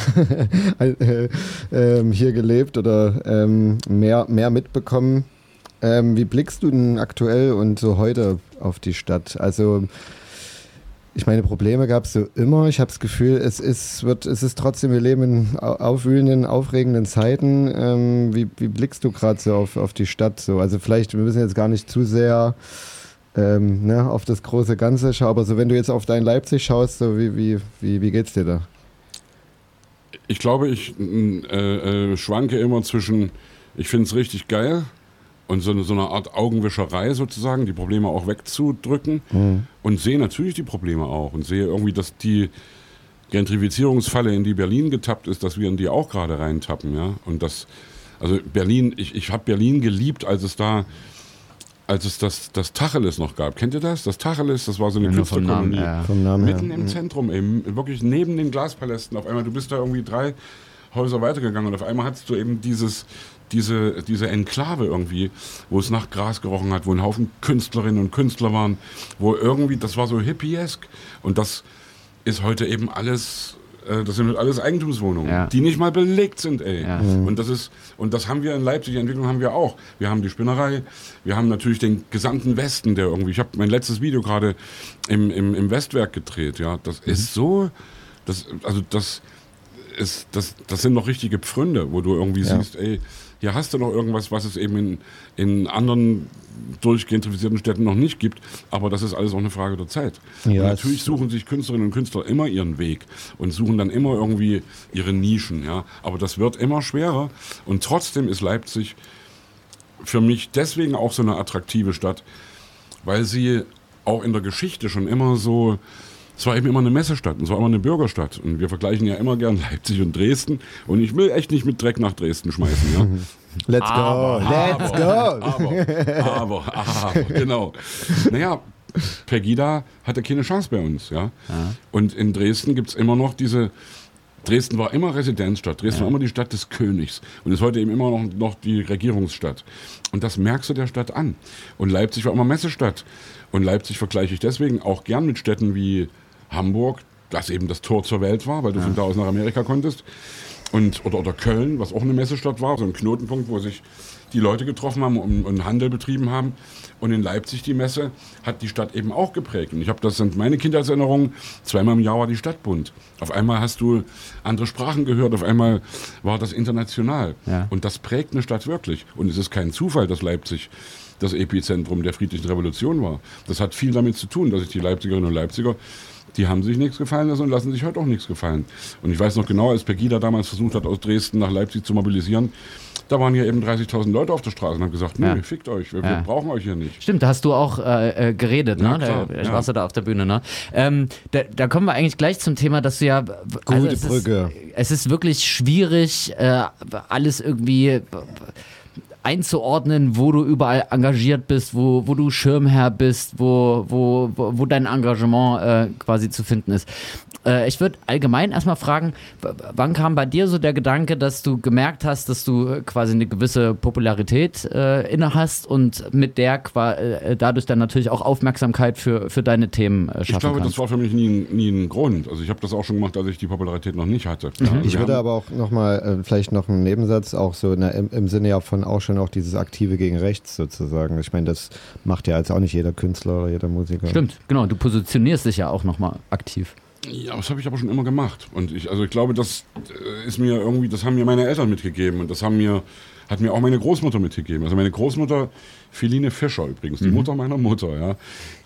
hier gelebt oder mehr mitbekommen. Wie blickst du denn aktuell und so heute auf die Stadt? Also, ich meine, Probleme gab es so immer. Ich habe das Gefühl, es ist trotzdem, wir leben in aufwühlenden, aufregenden Zeiten. Wie blickst du gerade so auf die Stadt? So? Also vielleicht, wir müssen jetzt gar nicht zu sehr auf das große Ganze schauen, aber so wenn du jetzt auf dein Leipzig schaust, so wie geht's dir da? Ich glaube, ich schwanke immer zwischen, ich finde es richtig geil, und so eine Art Augenwischerei sozusagen, die Probleme auch wegzudrücken und sehe natürlich die Probleme auch und sehe irgendwie, dass die Gentrifizierungsfalle, in die Berlin getappt ist, dass wir in die auch gerade reintappen, ja. Und also Berlin, ich habe Berlin geliebt, als es das Tacheles noch gab. Kennt ihr das? Das Tacheles, das war so eine Künstlerkolonie. Mitten im Zentrum eben, wirklich neben den Glaspalästen. Auf einmal, du bist da irgendwie 3 Häuser weitergegangen und auf einmal hattest du eben diese Enklave irgendwie, wo es nach Gras gerochen hat, wo ein Haufen Künstlerinnen und Künstler waren, wo irgendwie, das war so hippiesk und das ist heute eben alles, das sind alles Eigentumswohnungen, die nicht mal belegt sind, ey. Ja. Und das haben wir in Leipzig, die Entwicklung haben wir auch. Wir haben die Spinnerei, wir haben natürlich den gesamten Westen, der irgendwie, ich habe mein letztes Video gerade im Westwerk gedreht, ja, das ist so, das das sind noch richtige Pfründe, wo du irgendwie siehst, ey, hier hast du noch irgendwas, was es eben in anderen durchgentrifizierten Städten noch nicht gibt, aber das ist alles auch eine Frage der Zeit. Ja, und natürlich suchen sich Künstlerinnen und Künstler immer ihren Weg und suchen dann immer irgendwie ihre Nischen, ja, aber das wird immer schwerer und trotzdem ist Leipzig für mich deswegen auch so eine attraktive Stadt, weil sie auch in der Geschichte schon immer so, es war eben immer eine Messestadt, es war immer eine Bürgerstadt und wir vergleichen ja immer gern Leipzig und Dresden und ich will echt nicht mit Dreck nach Dresden schmeißen, ja. Let's go. Aber, genau. Naja, Pegida hatte keine Chance bei uns, ja. Und in Dresden gibt es immer noch Dresden war immer Residenzstadt, Dresden war immer die Stadt des Königs und ist heute eben immer noch die Regierungsstadt. Und das merkst du der Stadt an. Und Leipzig war immer Messestadt. Und Leipzig vergleiche ich deswegen auch gern mit Städten wie Hamburg, das eben das Tor zur Welt war, weil du von da aus nach Amerika konntest. Oder Köln, was auch eine Messestadt war, so ein Knotenpunkt, wo sich die Leute getroffen haben und Handel betrieben haben. Und in Leipzig die Messe hat die Stadt eben auch geprägt. Und das sind meine Kindheitserinnerungen, zweimal im Jahr war die Stadt bunt. Auf einmal hast du andere Sprachen gehört, auf einmal war das international. Ja. Und das prägt eine Stadt wirklich. Und es ist kein Zufall, dass Leipzig das Epizentrum der friedlichen Revolution war. Das hat viel damit zu tun, dass sich die Leipzigerinnen und Leipziger, die haben sich nichts gefallen lassen und lassen sich heute auch nichts gefallen. Und ich weiß noch genau, als Pegida damals versucht hat, aus Dresden nach Leipzig zu mobilisieren, da waren hier eben 30.000 Leute auf der Straße und haben gesagt, nee, fickt euch, wir brauchen euch hier nicht. Stimmt, da hast du auch geredet, ne? Klar, warst du da auf der Bühne, ne? Da kommen wir eigentlich gleich zum Thema, dass du ja... Gute Brücke. Es ist wirklich schwierig, alles irgendwie einzuordnen, wo du überall engagiert bist, wo du Schirmherr bist, wo dein Engagement quasi zu finden ist. Ich würde allgemein erstmal fragen, wann kam bei dir so der Gedanke, dass du gemerkt hast, dass du quasi eine gewisse Popularität inne hast und mit der dadurch dann natürlich auch Aufmerksamkeit für deine Themen schaffen Ich glaube, kannst? das war für mich nie ein Grund. Also ich habe das auch schon gemacht, als ich die Popularität noch nicht hatte. Ja, ich würde aber auch nochmal, vielleicht noch einen Nebensatz, auch so im Sinne ja von auch schon auch dieses Aktive gegen Rechts sozusagen. Ich meine, das macht ja jetzt auch nicht jeder Künstler oder jeder Musiker. Stimmt, genau. Du positionierst dich ja auch nochmal aktiv. Ja, das habe ich aber schon immer gemacht. Und ich glaube, das haben mir meine Eltern mitgegeben und hat mir auch meine Großmutter mitgegeben. Also meine Großmutter, Philine Fischer übrigens, die Mutter meiner Mutter, ja,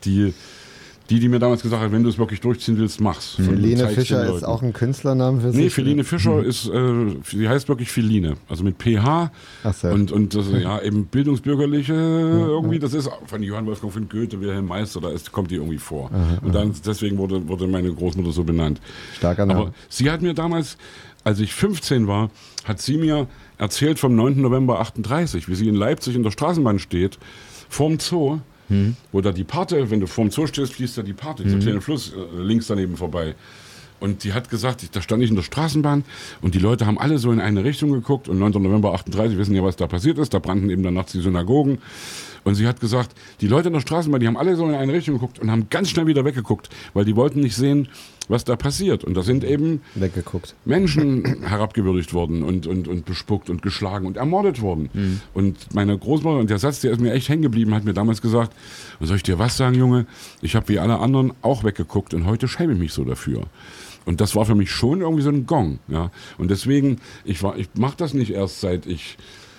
die mir damals gesagt hat, wenn du es wirklich durchziehen willst, mach's. Philine Fischer ist auch ein Künstlername für sich? Nee, Philine Fischer ist, die heißt wirklich Philine, also mit PH. Ach so. Und das, ja, eben bildungsbürgerliche irgendwie, das ist von Johann Wolfgang von Goethe, Wilhelm Meister, kommt die irgendwie vor. Und dann, deswegen wurde meine Großmutter so benannt. Starker Name. Aber sie hat mir damals, als ich 15 war, hat sie mir erzählt vom 9. November 38, wie sie in Leipzig in der Straßenbahn steht, vorm Zoo, wo da die Pate, wenn du vorm Zoo stehst, fließt da die Pate, dieser kleine Fluss links daneben vorbei. Und die hat gesagt, da stand ich in der Straßenbahn und die Leute haben alle so in eine Richtung geguckt und 9. November 38, wissen ja, was da passiert ist, da brannten eben dann nachts die Synagogen. Und sie hat gesagt, die Leute in der Straßenbahn, die haben alle so in eine Richtung geguckt und haben ganz schnell wieder weggeguckt, weil die wollten nicht sehen, was da passiert. Und da sind eben Menschen herabgewürdigt worden und bespuckt und geschlagen und ermordet worden. Und meine Großmutter, und der Satz, der ist mir echt hängen geblieben, hat mir damals gesagt, und soll ich dir was sagen, Junge, ich habe wie alle anderen auch weggeguckt und heute schäme ich mich so dafür. Und das war für mich schon irgendwie so ein Gong. Ja? Und deswegen, ich mache das nicht erst seit ich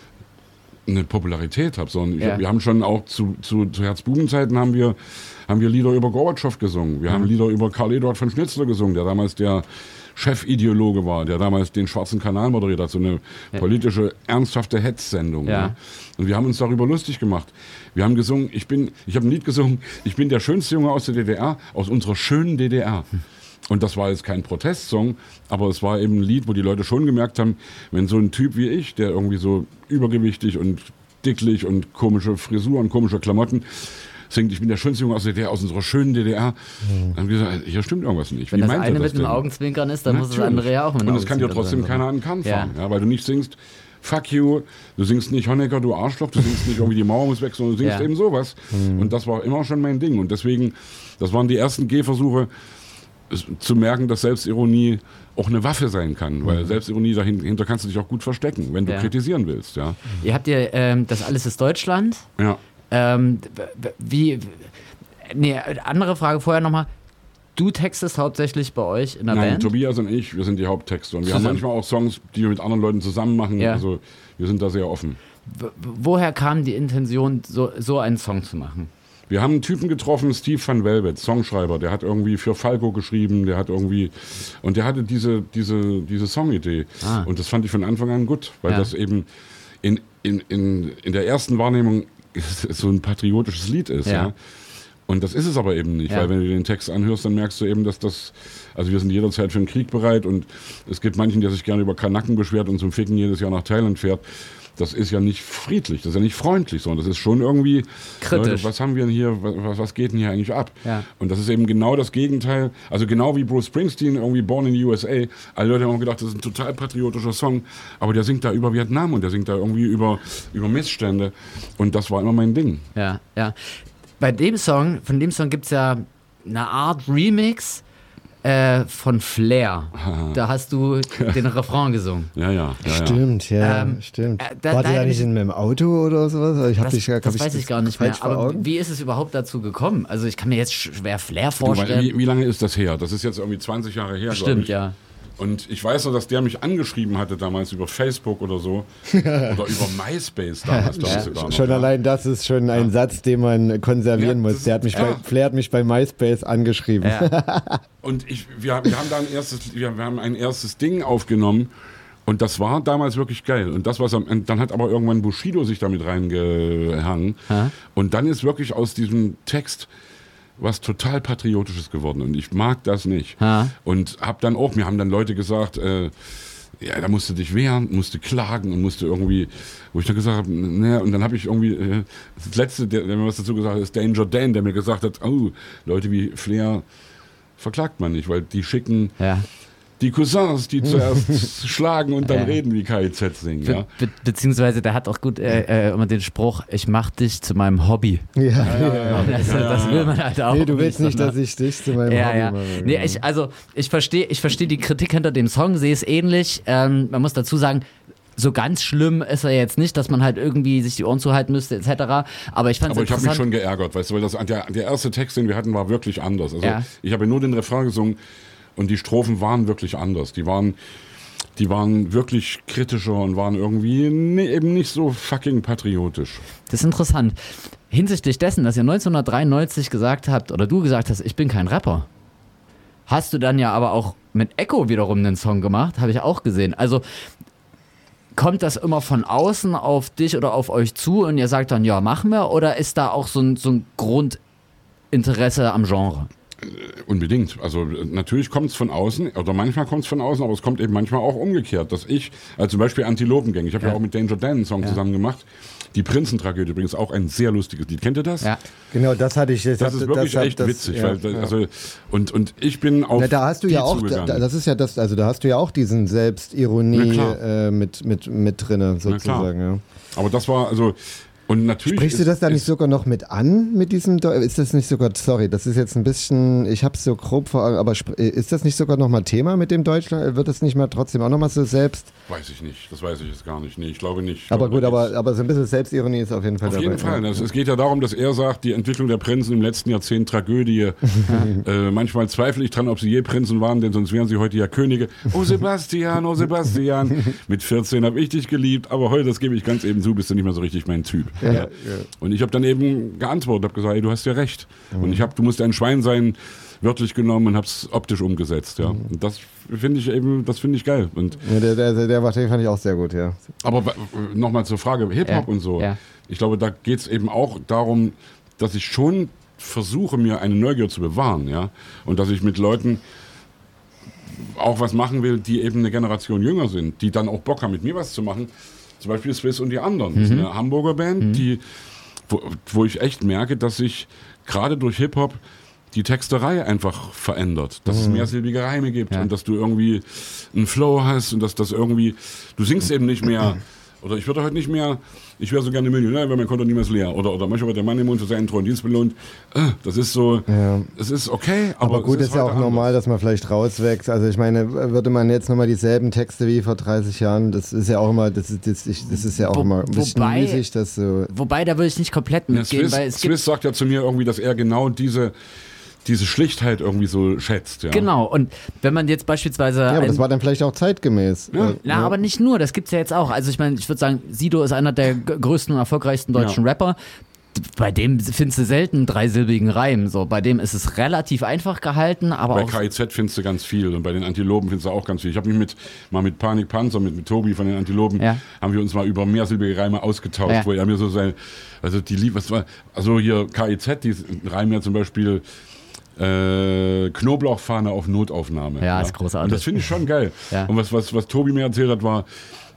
eine Popularität habe, sondern wir haben schon auch zu Herzbubenzeiten haben wir Lieder über Gorbatschow gesungen. Wir haben Lieder über Karl Eduard von Schnitzler gesungen, der damals der Chefideologe war, der damals den Schwarzen Kanal moderiert hat, so eine politische, ernsthafte Hetzsendung. Ja. Und wir haben uns darüber lustig gemacht. Wir haben gesungen, ich habe ein Lied gesungen, ich bin der schönste Junge aus der DDR, aus unserer schönen DDR. Und das war jetzt kein Protestsong, aber es war eben ein Lied, wo die Leute schon gemerkt haben, wenn so ein Typ wie ich, der irgendwie so übergewichtig und dicklich und komische Frisuren, komische Klamotten singt, ich bin der schönste Junge aus der DDR, aus unserer schönen DDR, dann haben wir gesagt, hier stimmt irgendwas nicht. Wenn das eine mit dem Augenzwinkern ist, dann muss das andere ja auch mit dem Augenzwinkern sein. Und es kann dir trotzdem keiner an den Kahn fahren, weil du nicht singst, fuck you, du singst nicht Honecker, du Arschloch, du singst nicht irgendwie die Mauer muss weg, sondern du singst eben sowas. Und das war immer schon mein Ding. Und deswegen, das waren die ersten Gehversuche, zu merken, dass Selbstironie auch eine Waffe sein kann, weil Selbstironie dahinter kannst du dich auch gut verstecken, wenn du kritisieren willst. Ja. Ihr habt ja das Alles ist Deutschland. Ja. Andere Frage vorher nochmal. du textest hauptsächlich bei euch in der Nein, Band? Tobias und ich, wir sind die Haupttexter. Und wir haben manchmal auch Songs, die wir mit anderen Leuten zusammen machen. Ja. Also wir sind da sehr offen. Woher kam die Intention, so einen Song zu machen? Wir haben einen Typen getroffen, Steve van Velvet, Songschreiber, der hat irgendwie für Falco geschrieben, der hatte diese Songidee. Und das fand ich von Anfang an gut, weil das eben in der ersten Wahrnehmung so ein patriotisches Lied ist. Ja. Und das ist es aber eben nicht, weil wenn du den Text anhörst, dann merkst du eben, also wir sind jederzeit für den Krieg bereit und es gibt manchen, der sich gerne über Kanaken beschwert und zum Ficken jedes Jahr nach Thailand fährt. Das ist ja nicht friedlich, das ist ja nicht freundlich, sondern das ist schon irgendwie kritisch. Leute, was haben wir denn hier, was geht denn hier eigentlich ab? Ja. Und das ist eben genau das Gegenteil, also genau wie Bruce Springsteen, irgendwie Born in the USA. Alle Leute haben gedacht, das ist ein total patriotischer Song, aber der singt da über Vietnam und der singt da irgendwie über Missstände und das war immer mein Ding. Ja. Von dem Song gibt es ja eine Art Remix von Flair. Da hast du den Refrain gesungen. Ja. Stimmt. Stimmt. War der da nicht in meinem Auto oder sowas? Das weiß ich gar nicht mehr. Aber wie ist es überhaupt dazu gekommen? Also ich kann mir jetzt schwer Flair vorstellen. Wie lange ist das her? Das ist jetzt irgendwie 20 Jahre her, Stimmt, ja. Und ich weiß noch, dass der mich angeschrieben hatte damals über Facebook oder so. Oder über MySpace damals. Schon allein das ist schon ein Satz, den man konservieren muss. Flair hat mich bei MySpace angeschrieben. Ja. Und wir haben ein erstes Ding aufgenommen. Und das war damals wirklich geil. Und dann hat aber irgendwann Bushido sich damit reingehangen. Und dann ist wirklich aus diesem Text was total Patriotisches geworden und ich mag das nicht. Und mir haben dann Leute gesagt, da musst du dich wehren, musst du klagen und musst du irgendwie, wo ich dann gesagt habe, und dann habe ich irgendwie, das Letzte, der mir was dazu gesagt hat, ist Danger Dan, der mir gesagt hat, Leute wie Flair verklagt man nicht, weil die schicken die Cousins, die zuerst schlagen und dann reden, wie KIZ singen. Ja? Beziehungsweise der hat auch gut immer den Spruch, ich mach dich zu meinem Hobby. Das will man halt auch. Nee, du willst nicht, dass ich dich zu meinem Hobby mache. Nee, ich verstehe die Kritik hinter dem Song, sehe es ähnlich. Man muss dazu sagen, so ganz schlimm ist er jetzt nicht, dass man halt irgendwie sich die Ohren zuhalten müsste, etc. Aber ich habe mich schon geärgert, weißt du, weil der erste Text, den wir hatten, war wirklich anders. Also ich habe nur den Refrain gesungen, und die Strophen waren wirklich anders. Die waren wirklich kritischer und waren irgendwie eben nicht so fucking patriotisch. Das ist interessant. Hinsichtlich dessen, dass ihr 1993 gesagt habt, oder du gesagt hast, ich bin kein Rapper, hast du dann ja aber auch mit Echo wiederum einen Song gemacht, habe ich auch gesehen. Also kommt das immer von außen auf dich oder auf euch zu und ihr sagt dann, ja, machen wir? Oder ist da auch so ein Grundinteresse am Genre? Unbedingt. Also natürlich kommt es von außen, oder manchmal kommt es von außen, aber es kommt eben manchmal auch umgekehrt, dass also zum Beispiel Antilopengang, ich habe ja auch mit Danger Dan einen Song zusammen gemacht. Die Prinzentragödie übrigens auch ein sehr lustiges Lied. Kennt ihr das? Ja. Genau, das hatte ich. Das ist wirklich echt witzig. Also, und ich bin auf da hast du ja auch, das ist ja das, also da hast du ja auch diesen Selbstironie mit drin, sozusagen. Ja. Aber das war, also, und natürlich sprichst du das da nicht sogar noch mit an, mit diesem, ist das nicht sogar, sorry, das ist jetzt ein bisschen, ich hab's so grob vor Augen, aber ist das nicht sogar nochmal Thema mit dem Deutschland, wird das nicht mal trotzdem auch nochmal so selbst? Weiß ich nicht, das weiß ich jetzt gar nicht, nee, ich glaube nicht. Aber gut, aber so ein bisschen Selbstironie ist auf jeden Fall dabei. Auf jeden Fall, es geht ja darum, dass er sagt, die Entwicklung der Prinzen im letzten Jahrzehnt Tragödie, manchmal zweifle ich dran, ob sie je Prinzen waren, denn sonst wären sie heute ja Könige. Oh Sebastian, mit 14 habe ich dich geliebt, aber heute, das gebe ich ganz eben zu, bist du nicht mehr so richtig mein Typ. Ja. Und ich habe dann eben geantwortet, habe gesagt, du hast ja recht. Und du musst ein Schwein sein, wörtlich genommen und habe es optisch umgesetzt. Ja. Und das finde ich geil. Und der fand ich auch sehr gut, ja. Aber nochmal zur Frage Hip-Hop und so. Ja. Ich glaube, da geht es eben auch darum, dass ich schon versuche, mir eine Neugier zu bewahren. Ja. Und dass ich mit Leuten auch was machen will, die eben eine Generation jünger sind, die dann auch Bock haben, mit mir was zu machen. Zum Beispiel Swiss und die anderen. Das ist eine Hamburger Band, wo ich echt merke, dass sich gerade durch Hip-Hop die Texterei einfach verändert. Dass es mehrsilbige Reime gibt und dass du irgendwie einen Flow hast und dass das irgendwie, du singst eben nicht mehr, oder ich würde heute nicht mehr, ich wäre so gerne Millionär, weil mein Konto niemals leer. Oder manchmal wird der Mann im Mund für seinen treuen Dienst belohnt. Das ist so, es ist okay. Aber gut, ist ja auch normal, dass man vielleicht rauswächst. Also ich meine, würde man jetzt nochmal dieselben Texte wie vor 30 Jahren, das ist ja auch immer, das ist ja auch immer ein bisschen müßig, dass so. Wobei, da würde ich nicht komplett mitgehen, weil Swiss sagt ja zu mir irgendwie, dass er genau diese diese Schlichtheit irgendwie so schätzt. Ja. Genau, und wenn man jetzt beispielsweise... Ja, aber das war dann vielleicht auch zeitgemäß. Ja, aber nicht nur, das gibt's ja jetzt auch. Also ich meine, ich würde sagen, Sido ist einer der größten und erfolgreichsten deutschen Rapper. Bei dem findest du selten einen dreisilbigen Reim. So. Bei dem ist es relativ einfach gehalten, aber bei auch... KIZ findest du ganz viel und bei den Antilopen findest du auch ganz viel. Ich habe mich mal mit Panik Panzer, mit Tobi von den Antilopen, haben wir uns mal über mehrsilbige Reime ausgetauscht, wo er mir so sein... Also hier KIZ, die Reime ja zum Beispiel... Knoblauchfahne auf Notaufnahme. Ja, ist großartig. Und das finde ich schon geil. Ja. Und was Tobi mir erzählt hat, war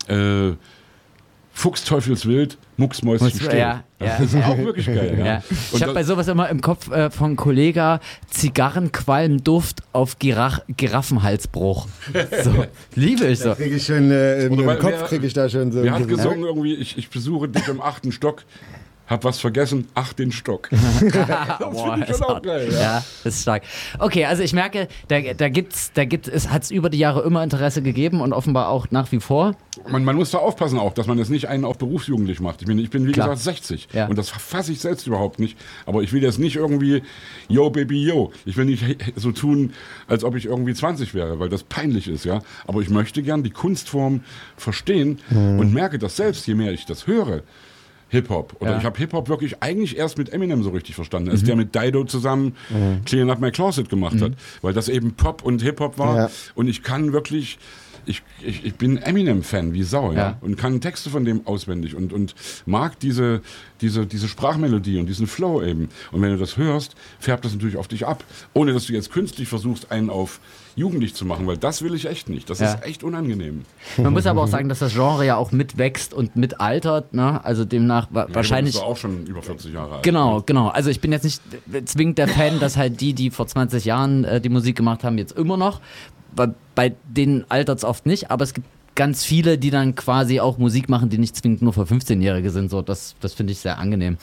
Fuchsteufelswild, Mucksmäuschen still. Ja, das ist auch wirklich geil. Ja. Ja. Ich habe bei sowas immer im Kopf von Kollega Zigarrenqualmduft auf Giraffenhalsbruch. So, liebe ich so. Da kriege ich schon im Kopf kriege ich da schon so. Er hat gesungen irgendwie, ich besuche dich im 8. Stock. Hab was vergessen, den Stock. Das finde ich schon auch geil. Ja, das ist stark. Okay, also ich merke, hat es über die Jahre immer Interesse gegeben und offenbar auch nach wie vor. Man muss da aufpassen auch, dass man das nicht einen auf berufsjugendlich macht. Ich bin wie gesagt 60 und das fasse ich selbst überhaupt nicht. Aber ich will jetzt nicht irgendwie, yo baby, yo. Ich will nicht so tun, als ob ich irgendwie 20 wäre, weil das peinlich ist, ja. Aber ich möchte gern die Kunstform verstehen und merke das selbst, je mehr ich das höre. Hip-Hop. Oder ich habe Hip-Hop wirklich eigentlich erst mit Eminem so richtig verstanden, als der mit Dido zusammen Clean Up My Closet gemacht hat. Weil das eben Pop und Hip-Hop war. Ja. Und ich kann wirklich, ich bin Eminem-Fan wie Sau, ja. Und kann Texte von dem auswendig und mag diese Sprachmelodie und diesen Flow eben. Und wenn du das hörst, färbt das natürlich auf dich ab. Ohne dass du jetzt künstlich versuchst, einen auf jugendlich zu machen, weil das will ich echt nicht. Das ist echt unangenehm. Man muss aber auch sagen, dass das Genre ja auch mitwächst und mitaltert, ne? Also demnach wahrscheinlich... Du bist auch schon über 40 Jahre alt. Genau. Also ich bin jetzt nicht zwingend der Fan, dass halt die vor 20 Jahren die Musik gemacht haben, jetzt immer noch. Bei denen altert es oft nicht, aber es gibt ganz viele, die dann quasi auch Musik machen, die nicht zwingend nur für 15-Jährige sind. So, das finde ich sehr angenehm.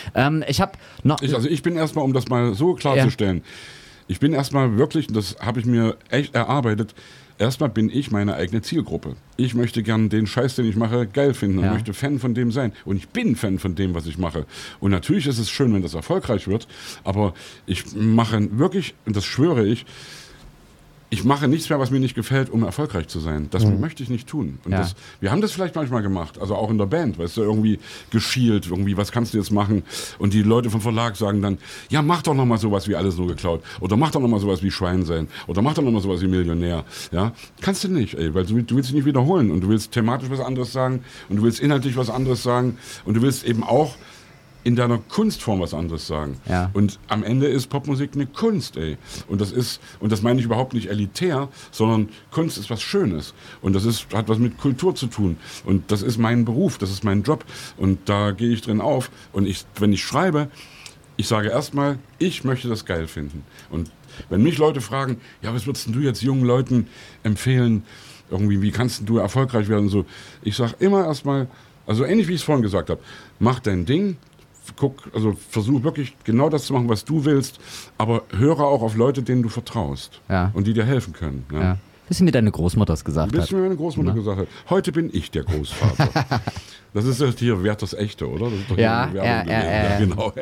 Ich bin erstmal, um das mal so klarzustellen, ich bin erstmal wirklich, das habe ich mir echt erarbeitet, erstmal bin ich meine eigene Zielgruppe. Ich möchte gern den Scheiß, den ich mache, geil finden und möchte Fan von dem sein. Und ich bin Fan von dem, was ich mache. Und natürlich ist es schön, wenn das erfolgreich wird, aber ich mache wirklich, und das schwöre ich mache nichts mehr, was mir nicht gefällt, um erfolgreich zu sein. Das möchte ich nicht tun. Und wir haben das vielleicht manchmal gemacht, also auch in der Band, weißt du, irgendwie geschielt, irgendwie, was kannst du jetzt machen? Und die Leute vom Verlag sagen dann, ja, mach doch nochmal sowas wie Alles nur geklaut. Oder mach doch nochmal sowas wie Schwein sein. Oder mach doch nochmal sowas wie Millionär. Ja, kannst du nicht, weil du willst dich nicht wiederholen. Und du willst thematisch was anderes sagen. Und du willst inhaltlich was anderes sagen. Und du willst eben auch in deiner Kunstform was anderes sagen. Ja. Und am Ende ist Popmusik eine Kunst, ey. Und das meine ich überhaupt nicht elitär, sondern Kunst ist was Schönes. Und hat was mit Kultur zu tun. Und das ist mein Beruf, das ist mein Job. Und da gehe ich drin auf. Und wenn ich schreibe, ich sage erstmal, ich möchte das geil finden. Und wenn mich Leute fragen, ja, was würdest du jetzt jungen Leuten empfehlen, irgendwie, wie kannst du erfolgreich werden und so, ich sage immer erstmal, also ähnlich wie ich es vorhin gesagt habe, mach dein Ding, versuch wirklich genau das zu machen, was du willst, aber höre auch auf Leute, denen du vertraust und die dir helfen können. Ja. Bisschen wie deine Großmutter es gesagt hat. Wie meine Großmutter gesagt hat. Heute bin ich der Großvater. Das ist das hier Werthers Echte, oder? Das ist doch genau.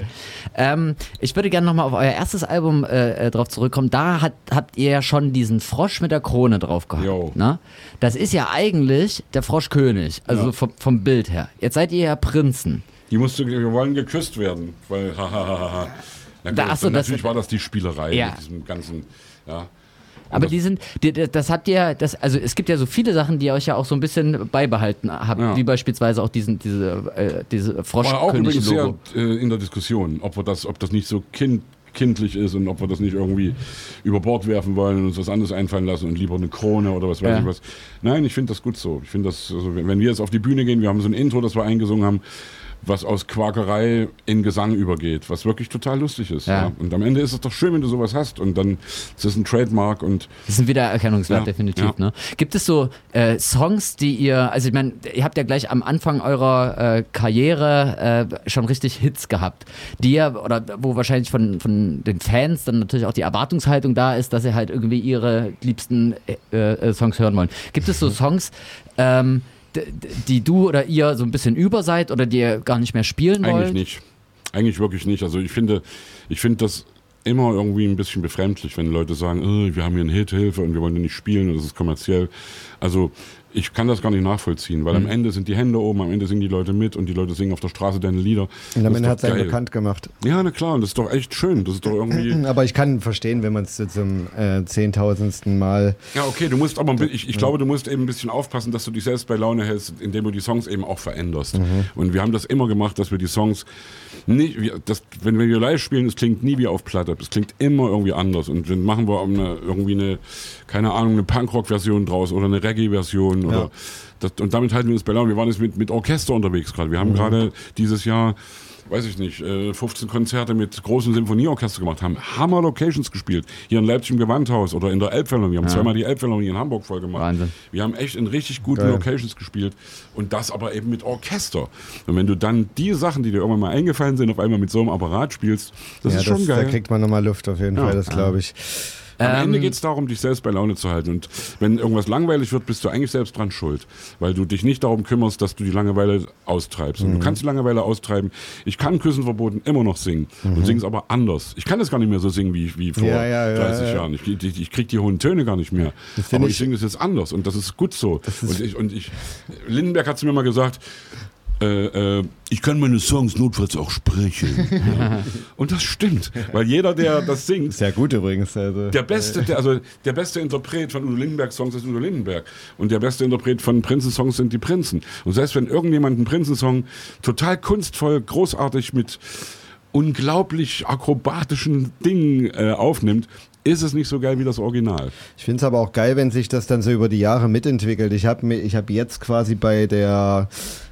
Ich würde gerne nochmal auf euer erstes Album drauf zurückkommen. Da habt ihr ja schon diesen Frosch mit der Krone drauf gehabt. Ne? Das ist ja eigentlich der Froschkönig, also vom Bild her. Jetzt seid ihr ja Prinzen. Wir wollen geküsst werden, weil natürlich war das die Spielerei mit diesem ganzen, Aber also es gibt ja so viele Sachen, die ihr euch ja auch so ein bisschen beibehalten habt, wie beispielsweise auch diese Froschkönig-Logo. War auch übrigens sehr in der Diskussion, ob das nicht so kindlich ist und ob wir das nicht irgendwie über Bord werfen wollen und uns was anderes einfallen lassen und lieber eine Krone oder was weiß ich was. Nein, ich finde das gut so. Ich finde das, also wenn wir jetzt auf die Bühne gehen, wir haben so ein Intro, das wir eingesungen haben, was aus Quakerei in Gesang übergeht, was wirklich total lustig ist. Ja. Und am Ende ist es doch schön, wenn du sowas hast und dann ist es ein Trademark und... Das ist ein Wiedererkennungswert, definitiv. Ja. Ne? Gibt es so Songs, die ihr, also ich meine, ihr habt ja gleich am Anfang eurer Karriere schon richtig Hits gehabt, oder wo wahrscheinlich von den Fans dann natürlich auch die Erwartungshaltung da ist, dass sie halt irgendwie ihre liebsten Songs hören wollen. Gibt es so Songs, die du oder ihr so ein bisschen über seid oder die ihr gar nicht mehr spielen wollt? Eigentlich nicht. Eigentlich wirklich nicht. Also ich finde, dass immer irgendwie ein bisschen befremdlich, wenn Leute sagen, wir haben hier eine Hithilfe und wir wollen die nicht spielen und das ist kommerziell. Also ich kann das gar nicht nachvollziehen, weil am Ende sind die Hände oben, am Ende singen die Leute mit und die Leute singen auf der Straße deine Lieder. Und am Ende hat es einen bekannt gemacht. Ja, na klar, und das ist doch echt schön. Das ist doch irgendwie. Aber ich kann verstehen, wenn man es zum 10.000. Mal. Ja, okay, du musst aber ich glaube, du musst eben ein bisschen aufpassen, dass du dich selbst bei Laune hältst, indem du die Songs eben auch veränderst. Und wir haben das immer gemacht, dass wir die Songs nicht, wenn wir live spielen, es klingt nie wie auf Platte, es klingt immer irgendwie anders. Und dann machen wir irgendwie eine, keine Ahnung, eine Punkrock-Version draus oder eine Reggae-Version. Oder und damit halten wir uns bei Laune. Wir waren jetzt mit Orchester unterwegs gerade. Wir haben gerade dieses Jahr, weiß ich nicht, 15 Konzerte mit großen Symphonieorchester gemacht, haben Hammer-Locations gespielt. Hier in Leipzig im Gewandhaus oder in der Elbphilharmonie. Wir haben zweimal die Elbphilharmonie in Hamburg voll gemacht. Wahnsinn. Wir haben echt in richtig guten Locations gespielt und das aber eben mit Orchester. Und wenn du dann die Sachen, die dir irgendwann mal eingefallen sind, auf einmal mit so einem Apparat spielst, das ist schon geil. Da kriegt man nochmal Luft auf jeden Fall, das glaube ich. Am Ende geht es darum, dich selbst bei Laune zu halten. Und wenn irgendwas langweilig wird, bist du eigentlich selbst dran schuld. Weil du dich nicht darum kümmerst, dass du die Langeweile austreibst. Und du kannst die Langeweile austreiben. Ich kann Küssen verboten immer noch singen. Und singe es aber anders. Ich kann das gar nicht mehr so singen wie vor 30 Jahren. Ich kriege die hohen Töne gar nicht mehr. Aber ich singe es jetzt anders. Und das ist gut so. Lindenberg hat zu mir mal gesagt, ich kann meine Songs notfalls auch sprechen. Ja. Und das stimmt, weil jeder, der das singt, sehr gut übrigens. Also. Der beste Interpret von Udo Lindenberg Songs ist Udo Lindenberg und der beste Interpret von Prinzen Songs sind die Prinzen. Und selbst wenn irgendjemand einen Prinzen-Song total kunstvoll, großartig mit unglaublich akrobatischen Dingen aufnimmt, ist es nicht so geil wie das Original. Ich finde es aber auch geil, wenn sich das dann so über die Jahre mitentwickelt. Ich hab jetzt quasi bei der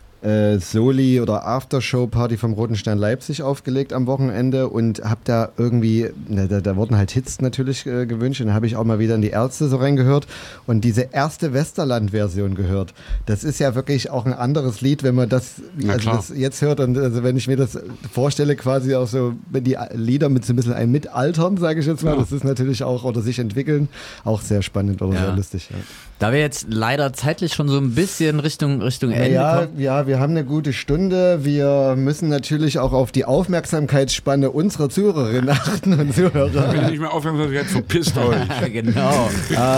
Soli- oder Aftershow-Party vom Roten Stern Leipzig aufgelegt am Wochenende und habe da irgendwie, da wurden halt Hits natürlich gewünscht und da habe ich auch mal wieder in die Ärzte so reingehört und diese erste Westerland-Version gehört. Das ist ja wirklich auch ein anderes Lied, wenn man das jetzt hört und also wenn ich mir das vorstelle, quasi auch so, wenn die Lieder mit so ein bisschen ein Mitaltern, sage ich jetzt mal, das ist natürlich auch, oder sich entwickeln, auch sehr spannend oder sehr lustig. Ja. Da wir jetzt leider zeitlich schon so ein bisschen Richtung Ende kommen. Ja, wir haben eine gute Stunde. Wir müssen natürlich auch auf die Aufmerksamkeitsspanne unserer Zuhörerinnen achten und Zuhörer. Wenn ihr nicht mehr aufmerksam seid, verpisst euch. Genau.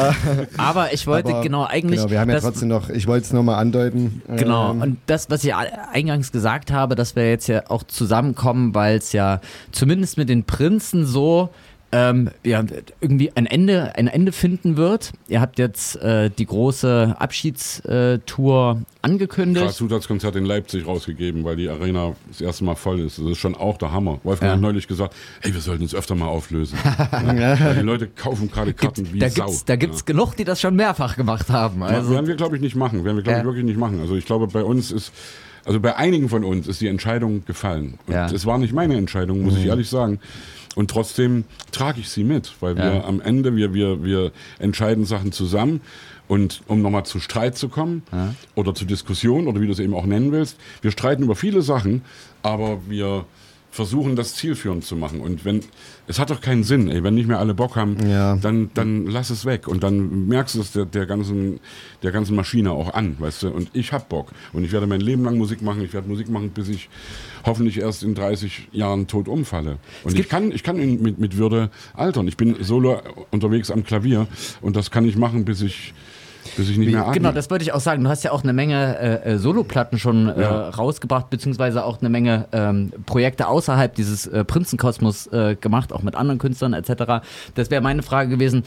Aber ich wollte eigentlich... Genau, wir haben ja trotzdem noch, ich wollte es nochmal andeuten. Genau, und das, was ich eingangs gesagt habe, dass wir jetzt ja auch zusammenkommen, weil es ja zumindest mit den Prinzen so... irgendwie ein Ende finden wird. Ihr habt jetzt die große Abschiedstour angekündigt. Gerade Zusatzkonzert in Leipzig rausgegeben, weil die Arena das erste Mal voll ist. Das ist schon auch der Hammer. Wolfgang hat neulich gesagt, hey, wir sollten uns öfter mal auflösen. Weil die Leute kaufen gerade Karten wie Sau. Da gibt's genug, die das schon mehrfach gemacht haben. Also werden wir, glaube ich, nicht machen. Wirklich nicht machen. Also ich glaube, bei einigen von uns ist die Entscheidung gefallen. Und es war nicht meine Entscheidung, muss ich ehrlich sagen. Und trotzdem trage ich sie mit, weil wir am Ende, wir entscheiden Sachen zusammen. Und um nochmal zu Streit zu kommen oder zu Diskussion oder wie du es eben auch nennen willst, wir streiten über viele Sachen, aber wir versuchen, das zielführend zu machen. Und es hat doch keinen Sinn, wenn nicht mehr alle Bock haben, dann lass es weg. Und dann merkst du es der ganzen Maschine auch an, weißt du. Und ich hab Bock. Und ich werde mein Leben lang Musik machen. Ich werde Musik machen, bis ich hoffentlich erst in 30 Jahren tot umfalle. Und ich kann mit Würde altern. Ich bin solo unterwegs am Klavier und das kann ich machen, bis ich nicht mehr atme. Genau, das wollte ich auch sagen. Du hast ja auch eine Menge Soloplatten schon rausgebracht, beziehungsweise auch eine Menge Projekte außerhalb dieses Prinzenkosmos gemacht, auch mit anderen Künstlern etc. Das wäre meine Frage gewesen,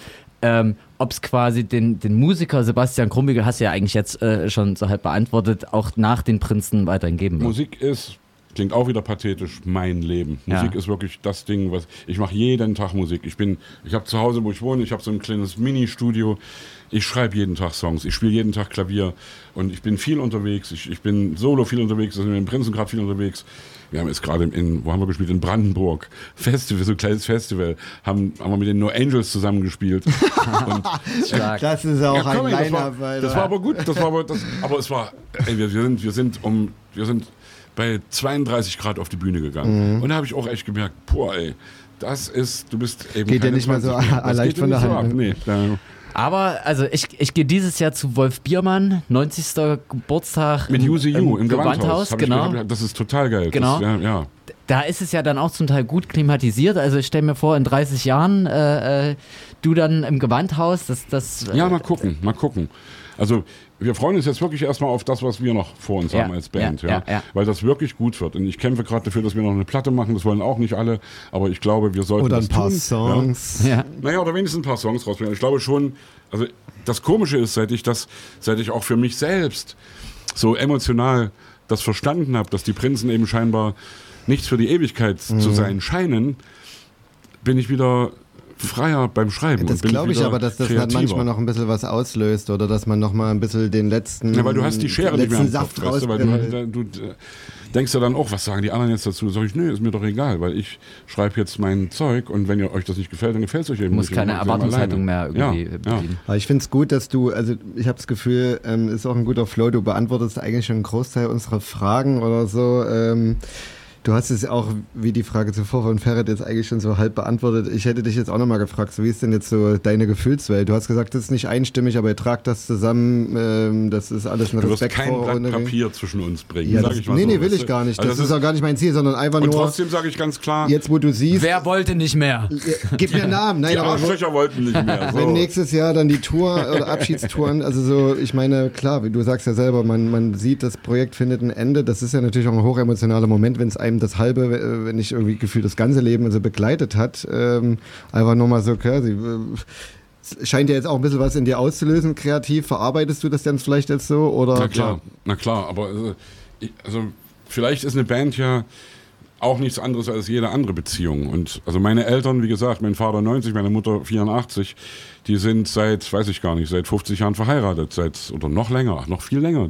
ob es quasi den Musiker Sebastian Krumbiegel, hast du ja eigentlich jetzt schon so halb beantwortet, auch nach den Prinzen weiterhin geben wird. Musik klingt auch wieder pathetisch, mein Leben. Musik ist wirklich das Ding, was ich mache jeden Tag Musik. Ich habe zu Hause, wo ich wohne, ich habe so ein kleines Mini-Studio. Ich schreibe jeden Tag Songs, ich spiele jeden Tag Klavier und ich bin viel unterwegs. Ich bin solo viel unterwegs, also mit dem Prinzen gerade viel unterwegs. Wir haben jetzt gerade wo haben wir gespielt? In Brandenburg. Festival, so ein kleines Festival. Haben wir mit den No Angels zusammengespielt. Das ist auch ein Line-Up. Das war aber gut. Aber es war, wir sind bei 32 Grad auf die Bühne gegangen. Und da habe ich auch echt gemerkt, du bist eben geht ja nicht mal so leicht von der Hand. Nee, aber, also ich gehe dieses Jahr zu Wolf Biermann, 90. Geburtstag mit UCU im Gewandhaus. Genau. Das ist total geil. Genau. da ist es ja dann auch zum Teil gut klimatisiert. Also ich stelle mir vor, in 30 Jahren du dann im Gewandhaus, Ja, mal gucken. Also wir freuen uns jetzt wirklich erstmal auf das, was wir noch vor uns haben als Band, weil das wirklich gut wird. Und ich kämpfe gerade dafür, dass wir noch eine Platte machen, das wollen auch nicht alle, aber ich glaube, wir sollten das tun. Oder ein paar Songs. Ja. Naja, oder wenigstens ein paar Songs rausbringen. Ich glaube schon, also das Komische ist, seit ich auch für mich selbst so emotional das verstanden habe, dass die Prinzen eben scheinbar nichts für die Ewigkeit zu sein scheinen, bin ich wieder freier beim Schreiben. Das glaube ich aber, dass das halt manchmal noch ein bisschen was auslöst oder dass man noch mal ein bisschen den letzten Ja, weil du hast die Schere nicht mehr im Saft Kopf, weißt du, weil du denkst ja dann auch, was sagen die anderen jetzt dazu? Sag ich, nö, ist mir doch egal, weil ich schreibe jetzt mein Zeug und wenn ihr euch das nicht gefällt, dann gefällt es euch eben nicht. Du musst keine Erwartungshaltung mehr irgendwie bedienen. Aber ich finde es gut, dass du, also ich habe das Gefühl, ist auch ein guter Flow, du beantwortest eigentlich schon einen Großteil unserer Fragen oder so. Du hast es auch, wie die Frage zuvor von Ferret jetzt eigentlich schon so halb beantwortet. Ich hätte dich jetzt auch nochmal gefragt, so wie ist denn jetzt so deine Gefühlswelt? Du hast gesagt, das ist nicht einstimmig, aber ihr tragt das zusammen, das ist alles ein Respekt. Du wirst kein Blatt Papier zwischen uns bringen, ja, sag ich mal nee, so. Nee, will ich gar nicht. Also das ist auch gar nicht mein Ziel, sondern einfach nur... Und trotzdem sage ich ganz klar... Jetzt, wo du siehst... Wer wollte nicht mehr? Gib mir einen Namen. Nein, die Arschlöcher wollten nicht mehr. So. Wenn nächstes Jahr dann die Tour oder Abschiedstouren, also so, ich meine, klar, du sagst ja selber, man sieht, das Projekt findet ein Ende. Das ist ja natürlich auch ein hochemotionaler Moment, wenn es einem das halbe... wenn nicht irgendwie gefühlt das ganze Leben also begleitet hat, einfach nur mal so quasi, scheint ja jetzt auch ein bisschen was in dir auszulösen, kreativ, verarbeitest du das dann vielleicht jetzt so, oder? Na klar, aber also vielleicht ist eine Band ja auch nichts anderes als jede andere Beziehung und also meine Eltern, wie gesagt, mein Vater 90, meine Mutter 84, die sind seit 50 Jahren verheiratet, oder noch länger, noch viel länger,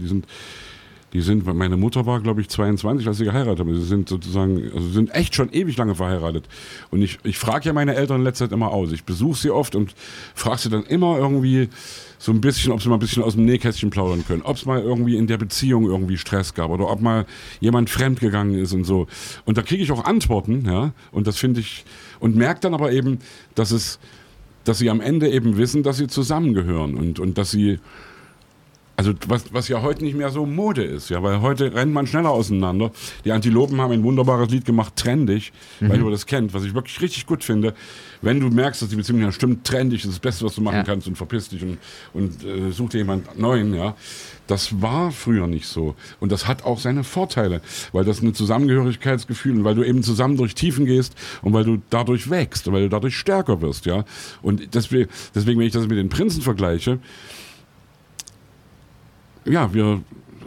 meine Mutter war, glaube ich, 22, als sie geheiratet haben. Sie sind sozusagen, also sind echt schon ewig lange verheiratet. Und ich frage ja meine Eltern in letzter Zeit immer aus. Ich besuche sie oft und frage sie dann immer irgendwie so ein bisschen, ob sie mal ein bisschen aus dem Nähkästchen plaudern können. Ob es mal irgendwie in der Beziehung irgendwie Stress gab oder ob mal jemand fremdgegangen ist und so. Und da kriege ich auch Antworten, ja. Und das finde ich, und merke dann aber eben, dass sie am Ende eben wissen, dass sie zusammengehören und dass sie, also was ja heute nicht mehr so Mode ist, ja, weil heute rennt man schneller auseinander. Die Antilopen haben ein wunderbares Lied gemacht, Trenn dich, weil du das kennt, was ich wirklich richtig gut finde. Wenn du merkst, dass die Beziehung ja stimmt, trenn dich, das ist das Beste, was du machen kannst und verpiss dich und such dir jemand Neuen, ja. Das war früher nicht so. Und das hat auch seine Vorteile, weil das ein Zusammengehörigkeitsgefühl und weil du eben zusammen durch Tiefen gehst und weil du dadurch wächst und weil du dadurch stärker wirst, ja. Und deswegen, wenn ich das mit den Prinzen vergleiche, ja, wir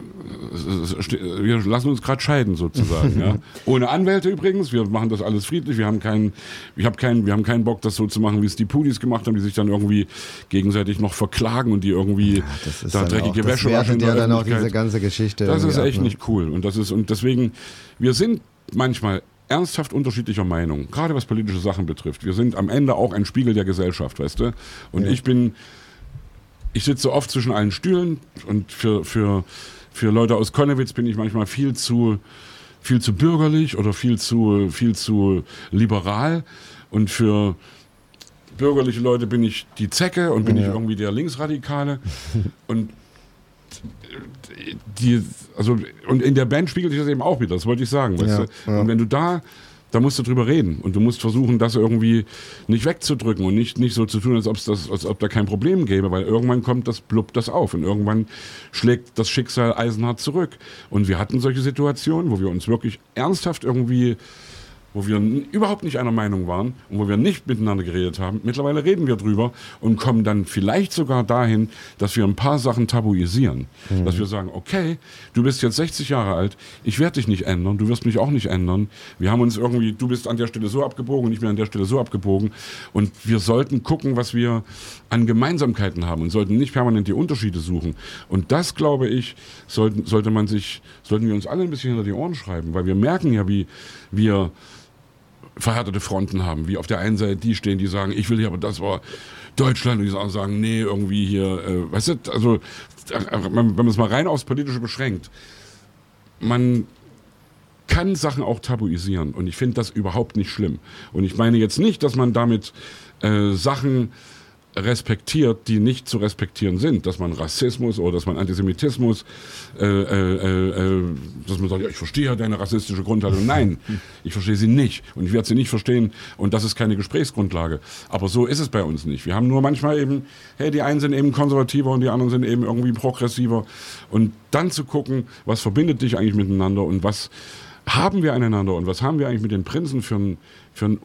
lassen uns gerade scheiden sozusagen. Ja. Ohne Anwälte übrigens, wir machen das alles friedlich, wir haben keinen Bock, das so zu machen, wie es die Pudis gemacht haben, die sich dann irgendwie gegenseitig noch verklagen und die irgendwie da dreckige Wäsche waschen. Das ja dann auch diese ganze Geschichte. Das ist echt nicht cool. Und deswegen, wir sind manchmal ernsthaft unterschiedlicher Meinung, gerade was politische Sachen betrifft. Wir sind am Ende auch ein Spiegel der Gesellschaft, weißt du? Und ich sitze oft zwischen allen Stühlen und für Leute aus Konnewitz bin ich manchmal viel zu bürgerlich oder viel zu liberal und für bürgerliche Leute bin ich die Zecke und bin ich irgendwie der Linksradikale und und in der Band spiegelt sich das eben auch wieder, das wollte ich sagen, weißt du? Und wenn du da musst du drüber reden und du musst versuchen, das irgendwie nicht wegzudrücken und nicht so zu tun, als ob da kein Problem gäbe, weil irgendwann ploppt das auf und irgendwann schlägt das Schicksal eisenhart zurück. Und wir hatten solche Situationen, wo wir uns wirklich ernsthaft irgendwie, wo wir überhaupt nicht einer Meinung waren und wo wir nicht miteinander geredet haben. Mittlerweile reden wir drüber und kommen dann vielleicht sogar dahin, dass wir ein paar Sachen tabuisieren. Dass wir sagen, okay, du bist jetzt 60 Jahre alt, ich werde dich nicht ändern, du wirst mich auch nicht ändern. Wir haben uns irgendwie, du bist an der Stelle so abgebogen und ich bin an der Stelle so abgebogen. Und wir sollten gucken, was wir an Gemeinsamkeiten haben und sollten nicht permanent die Unterschiede suchen. Und das, glaube ich, sollten wir uns alle ein bisschen hinter die Ohren schreiben, weil wir merken ja, wie wir verhärtete Fronten haben, wie auf der einen Seite die stehen, die sagen, ich will hier, aber das war Deutschland, und die sagen, nee, irgendwie hier, weißt du, also wenn man es mal rein aufs Politische beschränkt, man kann Sachen auch tabuisieren und ich finde das überhaupt nicht schlimm. Und ich meine jetzt nicht, dass man damit Sachen respektiert, die nicht zu respektieren sind, dass man Rassismus oder dass man Antisemitismus, dass man sagt, ja, ich verstehe ja deine rassistische Grundhaltung. Nein, ich verstehe sie nicht und ich werde sie nicht verstehen und das ist keine Gesprächsgrundlage. Aber so ist es bei uns nicht. Wir haben nur manchmal eben, hey, die einen sind eben konservativer und die anderen sind eben irgendwie progressiver und dann zu gucken, was verbindet dich eigentlich miteinander und was haben wir einander und was haben wir eigentlich mit den Prinzen für ein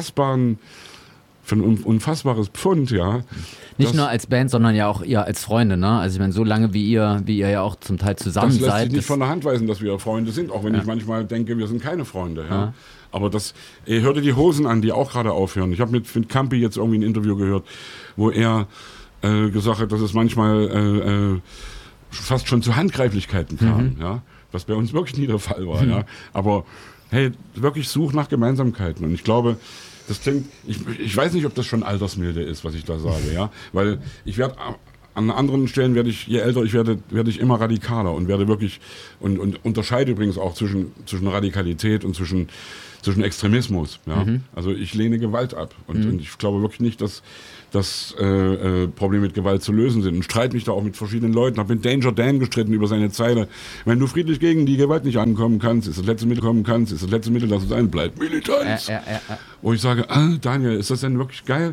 unfassbares Pfund, ja. Nicht nur als Band, sondern ja auch ihr als Freunde, ne? Also ich meine, so lange wie ihr ja auch zum Teil zusammen seid. Das lässt sich nicht von der Hand weisen, dass wir Freunde sind, auch wenn ich manchmal denke, wir sind keine Freunde, ja. Aber hör dir die Hosen an, die auch gerade aufhören. Ich habe mit Campi jetzt irgendwie ein Interview gehört, wo er gesagt hat, dass es manchmal fast schon zu Handgreiflichkeiten kam, ja. Was bei uns wirklich nie der Fall war, ja. Aber hey, wirklich such nach Gemeinsamkeiten und ich glaube, das klingt, ich weiß nicht, ob das schon Altersmilde ist, was ich da sage, ja, weil ich werde an anderen Stellen je älter ich werde ich immer radikaler und werde wirklich und unterscheide übrigens auch zwischen Radikalität und zwischen Extremismus, ja. Also ich lehne Gewalt ab und ich glaube wirklich nicht, dass Probleme mit Gewalt zu lösen sind und streite mich da auch mit verschiedenen Leuten. Habe mit Danger Dan gestritten über seine Zeile. Wenn du friedlich gegen die Gewalt nicht ankommen kannst, ist das letzte Mittel, dass es ein bleibt Militanz. Wo ich sage, Daniel, ist das denn wirklich geil?